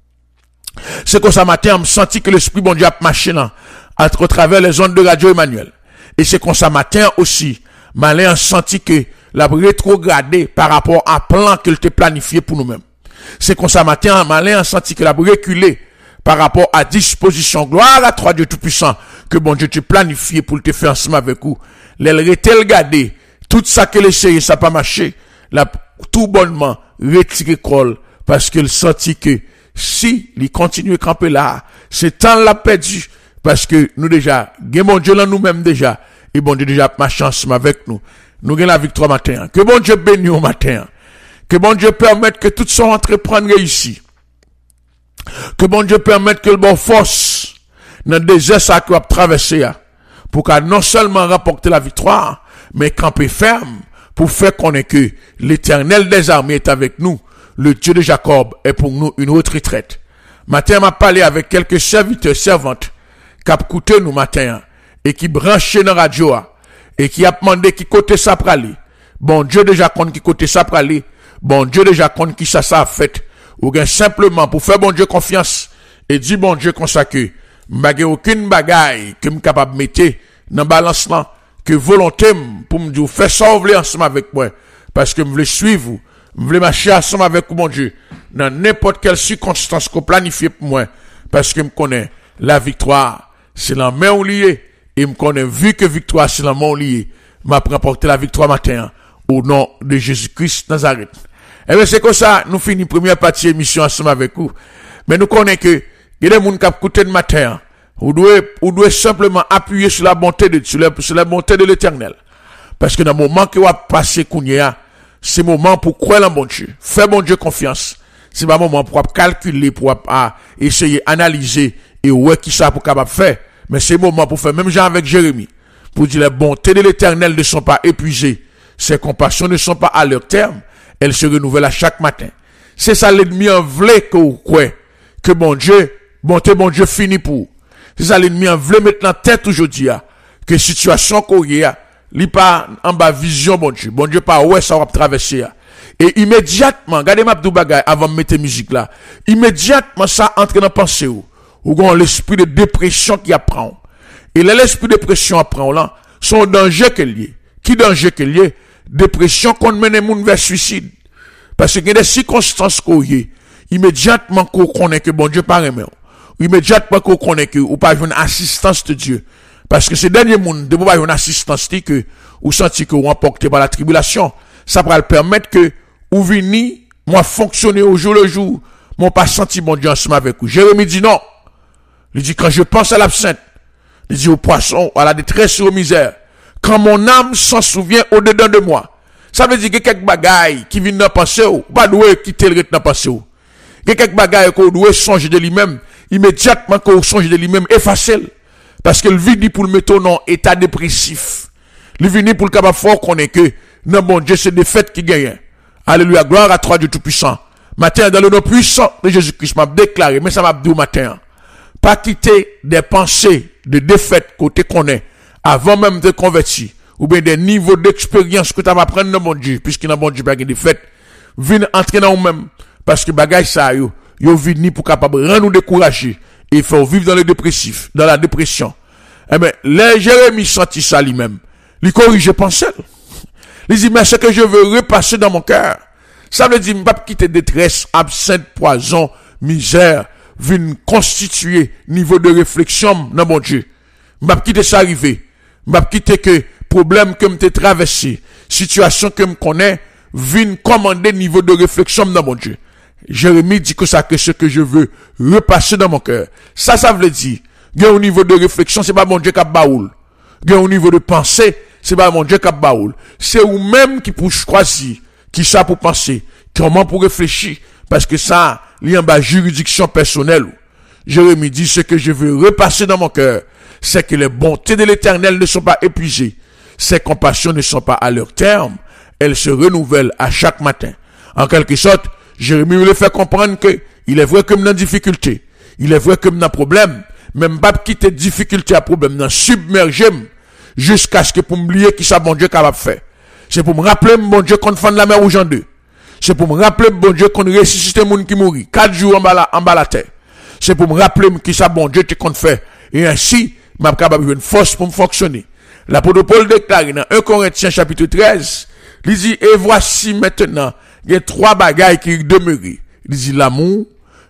C'est comme ça matin, on senti que l'esprit bon Dieu a marché là, à travers les ondes de Radio Emmanuel. Et c'est comme ça matin aussi, malin senti que la rétrogradé par rapport à plan qu'il te planifié pour nous-mêmes. C'est comme ça matin, malin senti que la reculé par rapport à disposition. Gloire à toi, Dieu Tout-Puissant, que bon Dieu te planifié pour te faire ensemble avec vous. Les retel gardé, tout ça que l'essayé, ça pas marché, la, tout bonnement, retiré col, parce qu'il sentit que, si, il continue à camper là, c'est temps l'a perdu, parce que nous déjà, bon Dieu là nous-mêmes déjà, et bon Dieu déjà marché ensemble avec nous. Nous gagnons la victoire matin. Que bon Dieu bénisse au matin. Que bon Dieu permette que tout son entreprendre réussit. Que bon Dieu permette que le bon force dans le désert ça qu'on a traversé pour qu'à non seulement rapporter la victoire, mais camper ferme pour faire connaître que l'Éternel des armées est avec nous. Le Dieu de Jacob est pour nous une autre retraite. Matin, m'a parlé avec quelques serviteurs, servantes, qui a écouté nous matin et qui branchaient dans la radio et qui a demandé qui côté ça pour aller. Bon Dieu déjà compte qui côté ça pour aller. Bon Dieu déjà compte qui ça a fait. Ou bien simplement pour faire bon Dieu confiance et dire bon Dieu comme ça que m'bagay aucune bagaille que m'capable mettre dans balance là que volonté pour me dire faire ça ensemble avec moi parce que me voulais suivre, me voulais marcher ensemble avec mon Dieu dans n'importe quelle circonstance qu'on planifie pour moi parce que me connais la victoire c'est la main liée et me connais vu que victoire c'est la main liée m'a remporté la victoire matin au nom de Jésus-Christ Nazareth. Eh bien, c'est comme ça, nous finissons première partie émission ensemble avec vous. Mais nous connaissons que, il y a des gens qui écoutent le matin, vous devez simplement appuyer sur la bonté de Dieu, sur la bonté de l'Éternel. Parce que dans le moment que vous passez, c'est le moment pour croire en bon Dieu. Faire bon Dieu confiance. C'est pas le moment pour calculer, pour essayer d'analyser et ouais qui ça pour capable faire. Mais c'est le moment pour faire, même genre avec Jérémie, pour dire les bontés de l'Éternel ne sont pas épuisées. Ses compassions ne sont pas à leur terme. Elle se renouvelle à chaque matin. C'est ça l'ennemi en voulait que bon Dieu, bonté bon Dieu finit pour. C'est ça l'ennemi en voulait mettre en tête aujourd'hui, que situation qu'on y a, li pas en bas vision bon Dieu pas ouais ça va traverser. Et immédiatement, regardez ma bagay avant de mettre musique là, immédiatement ça entre dans pensée ou l'esprit de dépression qui apprend. Et l'esprit de dépression apprend là, son danger qu'il y est. Qui danger qu'il y est? Dépression qu'on mène moun vers suicide. Parce que y a des circonstances qu'on y est. Immédiatement qu'on connaît que bon Dieu pas remet. Immédiatement qu'on connaît que ou pas une assistance de Dieu. Parce que ces derniers moun de pas une assistance que ou senti que ou emporté par la tribulation. ça va le permettre que, ou vini, moi fonctionner au jour le jour, mon pas senti bon Dieu ensemble avec vous. Jérémie dit non. Il dit, quand je pense à l'absinthe, il dit au poisson, à la détresse et aux misères, quand mon âme s'en souvient au-dedans de moi. Ça veut dire que quelques bagailles qui viennent dans penser, pas doué quitter le rythme dans penser. Quelques bagailles qu'on doit changer de lui-même, immédiatement qu'on change de lui-même, effacer. Parce que le vini pour le mettre dans état dépressif. Le vini pour le capable fort qu'on est que, non bon Dieu, c'est des fêtes qui gagnent. Alléluia, gloire à toi Dieu Tout-Puissant. Matin, dans le nom puissant de Jésus-Christ, m'a déclaré, mais ça m'a dit au matin, pas quitter des pensées de défaite côté qu'on est, avant même de convertir, ou bien des niveaux d'expérience que tu vas prendre dans mon Dieu, puisqu'il n'a bon Dieu pas de défaite, viens entrer dans nous-mêmes, parce que bagage ça, yo vini pour capable rendre nous décourager, et il faut vivre dans le dépressif, dans la dépression. Eh ben, les Jérémie senti ça lui-même, il corrige pensée. Il dit, mais ce que je veux repasser dans mon cœur, ça veut dire, pas quitter détresse, absinthe, poison, misère, viennent constituer niveau de réflexion dans mon Dieu. Pas quitter ça arriver. Pas quitter que problème que m'te traversé, situation que me connais, viennent commander niveau de réflexion dans mon Dieu. Jérémie dit que ça que ce que je veux repasser dans mon cœur. Ça veut dire, au niveau de réflexion, c'est pas mon Dieu qui a baoul. Au niveau de pensée, c'est pas mon Dieu qui a baoul. C'est vous-même qui pour choisir, qui ça pour penser, comment pour réfléchir, parce que ça, il y a une juridiction personnelle. Jérémie dit, ce que je veux repasser dans mon cœur, c'est que les bontés de l'Éternel ne sont pas épuisées. Ses compassions ne sont pas à leur terme. Elles se renouvellent à chaque matin. En quelque sorte, Jérémie veut le faire comprendre que il est vrai que nous avons difficulté. Il est vrai que nous avons problème. Même pas quitter difficulté à problème, nous submerger jusqu'à ce que pour m'oublier qui ça bon Dieu capable de faire. C'est pour me rappeler mon Dieu qu'on fait la mer aux gens deux. C'est pour me rappeler bon Dieu qu'on ressuscite les gens qui mourit 4 jours en bas la terre. C'est pour me rappeler qui ça bon Dieu qu'on fait. Et ainsi, m'a capable une force pour me fonctionner. L'apôtre Paul déclare dans 1 Corinthiens chapitre 13, il dit, et voici maintenant, il y a 3 bagailles qui demeurent. Il dit l'amour,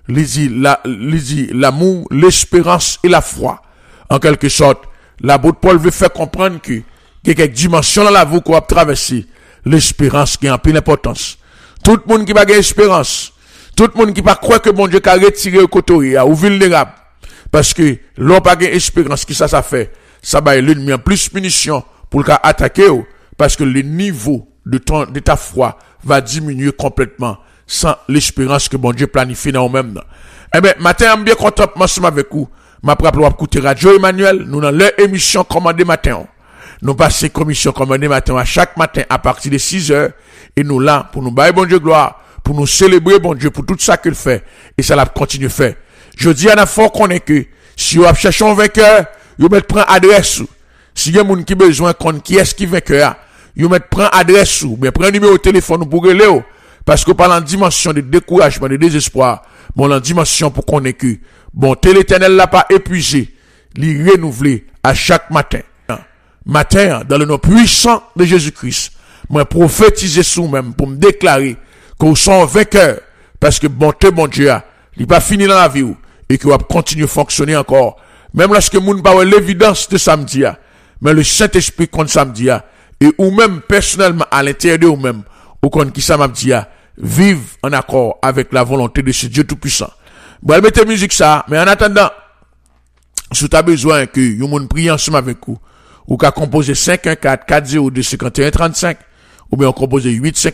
l'amour, l'espérance et la foi. En quelque sorte, l'apôtre Paul veut faire comprendre que, il y a quelques dimensions dans la vie qu'on va traverser. L'espérance qui est en pleine importance. Tout le monde qui va gagner espérance. Tout le monde qui va croire que bon Dieu a retiré au côté, ou vulnérable. Parce que, l'on pas gagner espérance, qui ça fait? Ça va l'ennemi en plus munitions pour le cas attaquer, parce que le niveau de ta foi va diminuer complètement sans l'espérance que bon Dieu planifie dans nous-mêmes. Eh ben, matin, je suis bien content ensemble avec vous. Ma propre écouter Radio Emmanuel, nous dans leur émission Commandé Matin. Nous passons commission Commandé Matin à chaque matin à partir de 6 heures. Et nous là, pour nous bailler bon Dieu gloire, pour nous célébrer bon Dieu pour tout ça qu'il fait. Et ça l'a continué faire. Je dis à la fois qu'on est que, si vous cherchez un vainqueur, vous mettez prendre adresse. Si il y a des gens qui besoin qu'on qui est-ce qui vainqueur, vous mettez prendre adresse ou bien prendre numéro de téléphone pour relais. Parce que par la dimension de découragement, de désespoir, bon, la dimension pour qu'on ait que, bon, l'Éternel l'a pas épuisé, l'y renouveler à chaque matin. Matin, dans le nom puissant de Jésus-Christ, moi prophétiser sous même pour me déclarer qu'on sont vainqueurs, parce que bonté, bon Dieu, il pas fini dans la vie, et qu'il va continuer à fonctionner encore. Même lorsque moun pas l'évidence de samedi, mais le Saint-Esprit compte samedi, et ou même personnellement à l'intérieur de vous-même, ou compte qui samedi, vive en accord avec la volonté de ce Dieu Tout-Puissant. Bon, mettez musique ça, mais en attendant, si tu as besoin que vous moun prie ensemble avec vous, ou qu'à composer 514-402-5135, ou bien on compose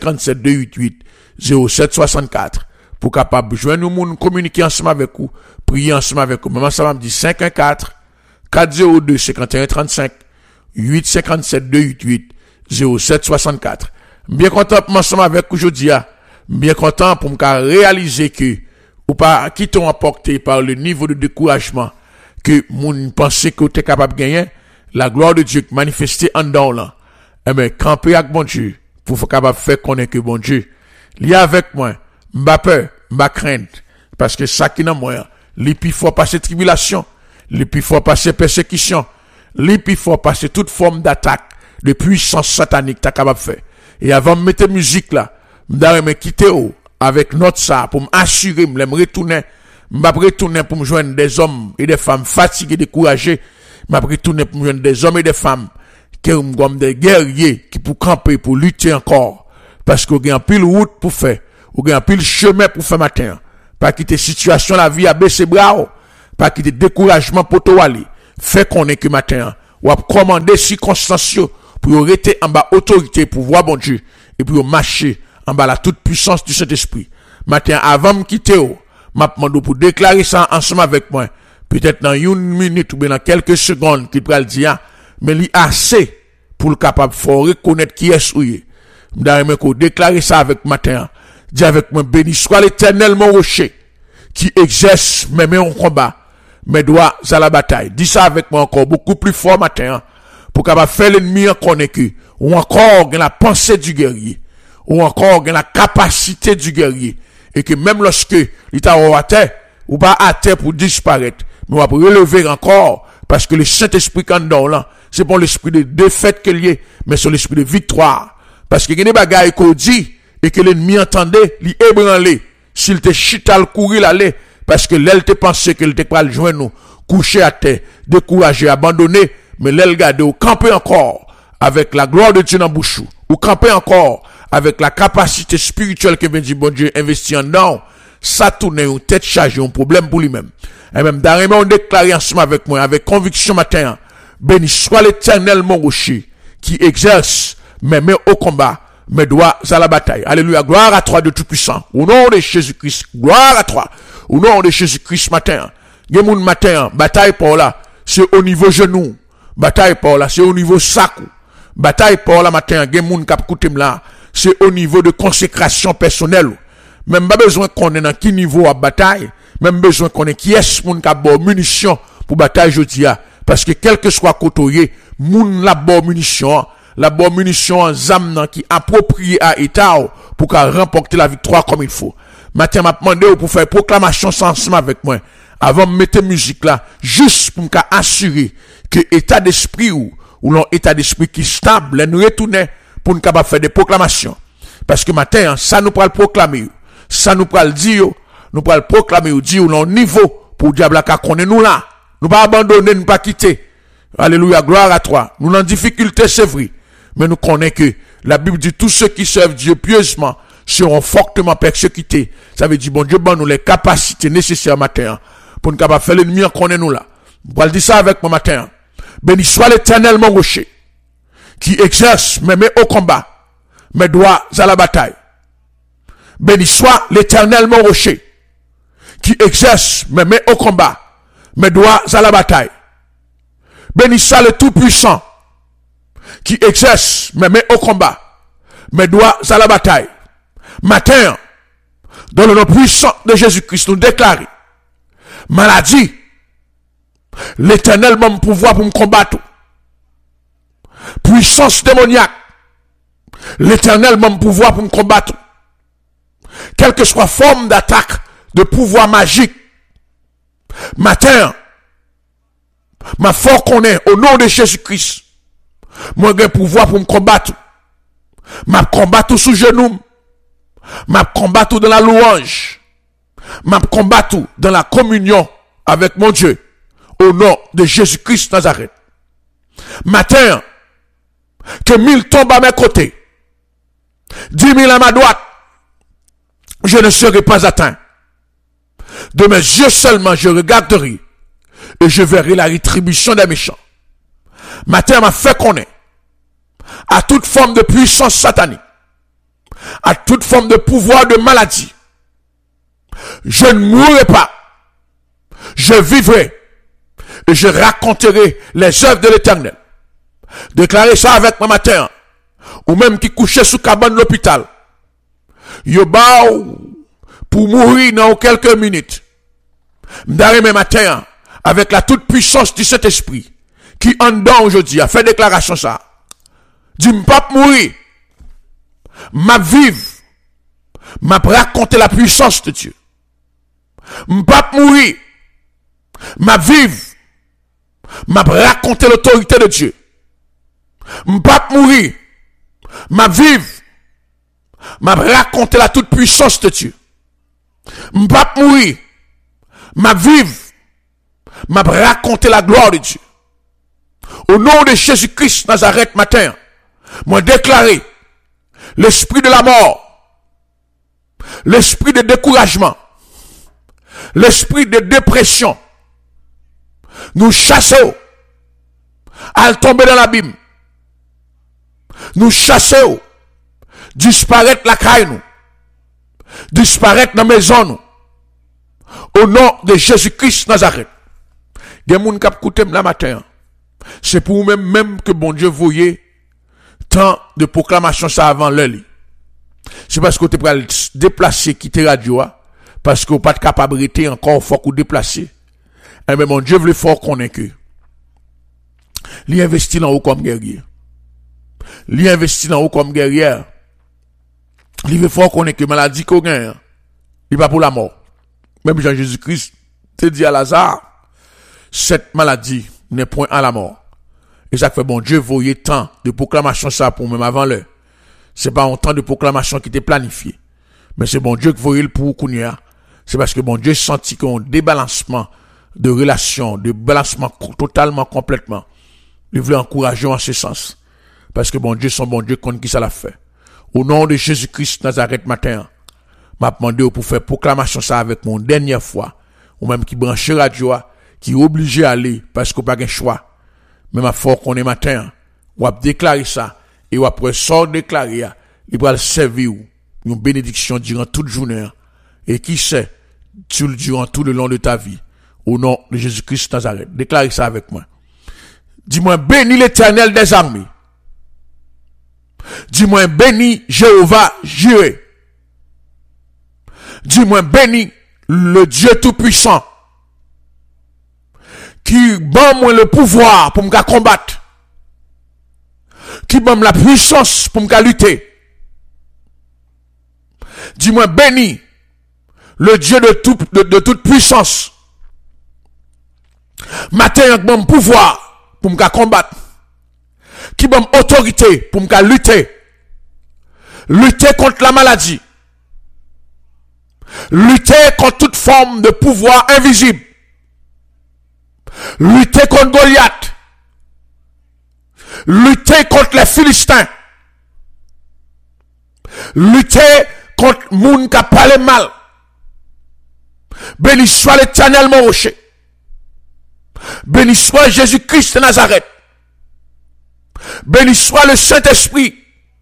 857-288-0764, pour capable joindre nous moun communiquer ensemble avec vous, prier ensemble avec vous. Maman, ça va me dire 514-402-5135, 857-288-0764. Bien content pour ensemble avec vous aujourd'hui, bien content pour me réaliser que, ou pas, qui t'ont emporté par le niveau de découragement, que moun pensait que tu es capable de gagner, la gloire de Dieu manifestée en dedans là. Eh ben, camper avec bon Dieu, pour faire capable de faire connaître que bon Dieu, il est avec moi, m'ba peur, m'ba crainte, parce que ça qui n'a moi, les plus fort passer tribulation, les plus fort passer persécution, les plus fort passer toute forme d'attaque, de puissance satanique, t'as capable de faire. Et avant de mettre musique là, m'da me quitter avec notre ça, pour m'assurer, me retourner, m'ba retourner pour me joindre des hommes et des femmes fatigués, découragés, m'a retourné pour me joindre des hommes et des femmes qui ont comme des guerriers qui pour camper, pour lutter encore. Parce qu'on a un pile route pour faire. On a un pile chemin pour faire matin. Pas quitter situation la vie à baisser bras. Pas quitter découragement pour toi aller. Fait qu'on est que matin. Ou à commander circonstances pour rester en bas autorité pour voir bon Dieu. Et pour marcher en bas la toute puissance du Saint-Esprit. Matin avant de quitter, m'a demandé pour déclarer ça ensemble avec moi. Peut-être dans une minute ou bien dans quelques secondes qu'il pourra le dire. Mais il assez pour le capable de reconnaître qui est souillé. Je déclarer ça avec matin. Dis avec moi, béni soit l'Éternel mon rocher, qui exerce mes mains en combat, mes doigts à la bataille. Dis ça avec moi encore beaucoup plus fort matin, pour capable faire l'ennemi en connaître, ou encore la pensée du guerrier, ou encore la capacité du guerrier, et que même lorsque il t'a à terre, ou pas à terre pour disparaître, mais on va relever encore, parce que le Saint-Esprit quand dans là, c'est pas l'esprit de défaite qu'il y est, mais c'est l'esprit de victoire. Parce que il y a des bagailles qu'on dit, et que l'ennemi entendait, l'y ébranler. S'il te chita le courir l'aller, parce que l'aile te pensait qu'il te pas le joindre nous, couché à terre, découragé, abandonné, mais l'aile gardé ou camper encore, avec la gloire de Dieu dans bouche, ou camper encore, avec la capacité spirituelle que vient dire bon Dieu investi en dedans, ça tourne une tête chargée, un problème pour lui-même. Et même d'arriver, on déclare ensemble avec moi, avec conviction matin, béni soit l'Éternel mon rocher, qui exerce mes mains au combat, mes doigts à la bataille. Alléluia, gloire à toi de Tout-Puissant. Au nom de Jésus-Christ, gloire à toi. Au nom de Jésus-Christ matin. Gemoun matin, bataille pour là, c'est au niveau genou. Bataille pour là, c'est au niveau sac. Bataille pour là matin, gemoun kap koutem là, c'est au niveau de consécration personnelle. Même pas besoin qu'on est dans qui niveau à bataille, même besoin qu'on est qui est moun kap bo munition pour bataille jodia. Parce que quel que soit côtoyé, moun la bo munition, en zam qui approprié à État pour qu'à remporter la victoire comme il faut. Matin m'a demandé pour faire proclamation ensemble avec moi avant de mettre musique là juste pour m'assurer que état d'esprit ou l'on état d'esprit qui stable nous retourner pour nous capable faire des proclamations parce que matin ça nous le proclamer ça nous le dire nous le proclamer ou dire l'on niveau pour diable ka connaît nous là nous pas abandonner nous pas quitter. Alléluia, gloire à toi. Nous en difficulté c'est vrai. Mais nous connaissons que la Bible dit tous ceux qui servent Dieu pieusement seront fortement persécutés. Ça veut dire, bon Dieu, bon nous les capacités nécessaires matin pour nous capable faire l'ennemi en connaît nous là. Vous allez dire ça avec moi matin. Béni soit l'Éternel mon rocher, qui exerce mes mains au combat, mes doigts à la bataille. Béni soit l'Éternel mon rocher, qui exerce mes mains au combat, mes doigts à la bataille. Béni soit le Tout-Puissant, qui exerce mes mains au combat, mes doigts à la bataille. Matin, dans le nom puissant de Jésus-Christ, nous déclarons, maladie, l'Éternel m'a pouvoir pour me combattre. Puissance démoniaque, l'Éternel m'a pouvoir pour me combattre. Quelle que soit forme d'attaque, de pouvoir magique, matin, ma foi qu'on est, au nom de Jésus-Christ, moi j'ai pouvoir pour me combattre. M'a combattre sous genou. M'a combattre dans la louange. M'a combattre dans la communion avec mon Dieu. Au nom de Jésus-Christ Nazareth. Matin, que 1000 tombent à mes côtés. 10 000 à ma droite. Je ne serai pas atteint. De mes yeux seulement, je regarderai. Et je verrai la rétribution des méchants. Matin m'a fait connaître à toute forme de puissance satanique, à toute forme de pouvoir de maladie. Je ne mourrai pas. Je vivrai et je raconterai les œuvres de l'Éternel. Déclarez ça avec moi matin. Ou même qui couchait sous cabane de l'hôpital. Yo bao pour mourir dans quelques minutes. M'dare mes matin avec la toute puissance du Saint-Esprit qui en dedans aujourd'hui a fait déclaration ça. Dit m'pas mourir. M'a vivre. M'a raconter la puissance de Dieu. M'pas mourir. M'a vivre. M'a raconter l'autorité de Dieu. M'pas mourir. M'a vivre. M'a raconter la toute puissance de Dieu. M'pas mourir. M'a vivre. M'a raconter la gloire de Dieu. Au nom de Jésus-Christ Nazareth matin, moi déclaré l'esprit de la mort, l'esprit de découragement, l'esprit de dépression, nous chassons à tomber dans l'abîme. Nous chassons, disparaître la caille nous, disparaître dans la maison nous. Au nom de Jésus-Christ Nazareth. Il y a des gens qui écoutent la matin. C'est pour vous même que bon Dieu voyait tant de proclamations ça avant l'heure. C'est parce que tu peux déplacer, quitter la radio, parce que vous n'êtes pas capable de rester encore fort ou déplacer. Et bien mon Dieu veut fort qu'on ait que. Il investit en haut comme guerrier. Il investit en haut comme guerrière. Il veut fort qu'on ait que maladie qu'on gagne. Il va pour la mort. Même Jean-Jésus-Christ te dit à Lazare, cette maladie n'est point à la mort. Et ça fait bon Dieu voyait tant de proclamations ça pour même avant l'heure. C'est pas un temps de proclamation qui était planifié. Mais c'est bon Dieu qui voyait le pour Kounia. C'est parce que bon Dieu sentit qu'on débalancement de relations, de balancement totalement, complètement. Il voulait encourager en ce sens. Parce que bon Dieu, son bon Dieu, contre qui ça l'a fait. Au nom de Jésus-Christ Nazareth matin, m'a demandé pour faire proclamation ça avec mon dernière fois. Ou même qui branche radio, qui est obligé à aller parce qu'on n'a pas de choix. Mais ma foi qu'on est matin, ou a déclaré ça, et ou après sort déclaré, il va le servir une bénédiction durant toute journée. Et qui sait, durant tout le long de ta vie. Au nom de Jésus-Christ Nazareth. Déclarez ça avec moi. Dis-moi, bénis l'Éternel des armées. Dis-moi, bénis Jéhovah Jireh. Dis-moi, bénis le Dieu Tout-Puissant. Qui bat moi le pouvoir pour me combattre. Qui bat la puissance pour me lutter. Dis-moi, bénis le Dieu de toute puissance. Matin, il bon pouvoir pour me combattre. Qui bon autorité pour me lutter. Lutter contre la maladie. Lutter contre toute forme de pouvoir invisible. Lutter contre Goliath. Lutter contre les Philistins. Lutter contre moun qui a parlé mal. Béni soit l'Éternel mon rocher. Béni soit Jésus-Christ de Nazareth. Béni soit le Saint-Esprit.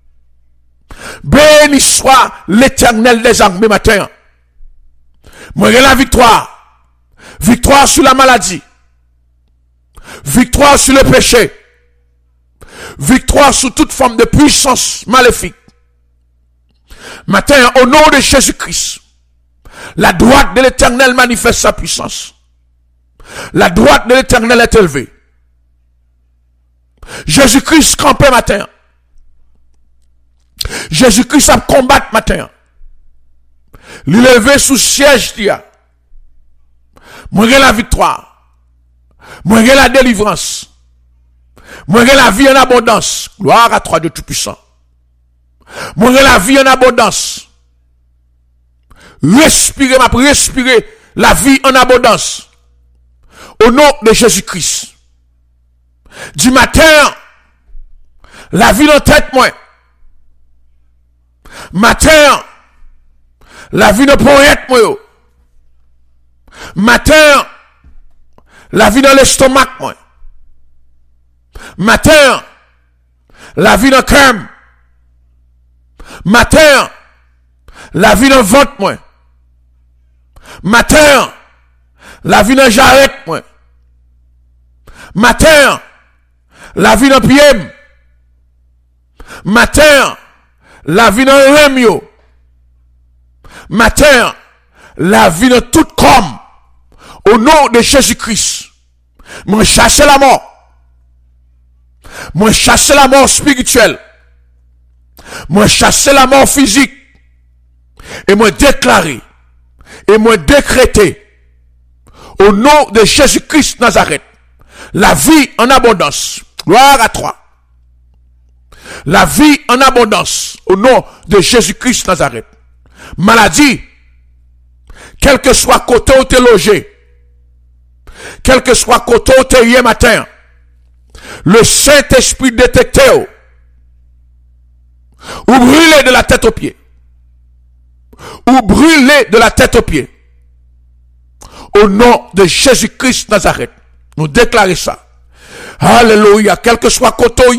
Béni soit l'Éternel des armées matin. Moi j'ai la victoire. Victoire sur la maladie. Victoire sur le péché. Victoire sur toute forme de puissance maléfique. Matin, au nom de Jésus-Christ, la droite de l'Éternel manifeste sa puissance. La droite de l'Éternel est élevée. Jésus-Christ campé matin. Jésus-Christ a combattu matin. L'élevé sous siège d'Ia. Moi j'ai la victoire. Moi j'ai la délivrance. Moi j'ai la vie en abondance. Gloire à toi, Dieu Tout-Puissant. Moi j'ai la vie en abondance. Respirer la vie en abondance. Au nom de Jésus-Christ. Du matin, la vie en tête moi. Matin, la vie ne peut être moi. Matin, la vie dans l'estomac moi. Matin, la vie dans le cœur. Matin, la vie dans le ventre moi. Matin, la vie dans jarrette moi. Matin, la vie dans pied. Matin, la vie dans remio. Matin, la vie dans tout comme. Au nom de Jésus-Christ. Moi chasser la mort. Moi chasser la mort spirituelle. Moi chasser la mort physique. Et moi déclarer. Et moi décréter. Au nom de Jésus-Christ Nazareth. La vie en abondance. Gloire à toi. La vie en abondance. Au nom de Jésus-Christ Nazareth. Maladie. Quel que soit côté où tu es logé. Quel que soit côté où tu es hier matin. Le Saint-Esprit détecté. Ou brûlez de la tête aux pieds. Ou brûlez de la tête aux pieds. Au nom de Jésus-Christ Nazareth. Nous déclarons ça. Alléluia. Quel que soit côté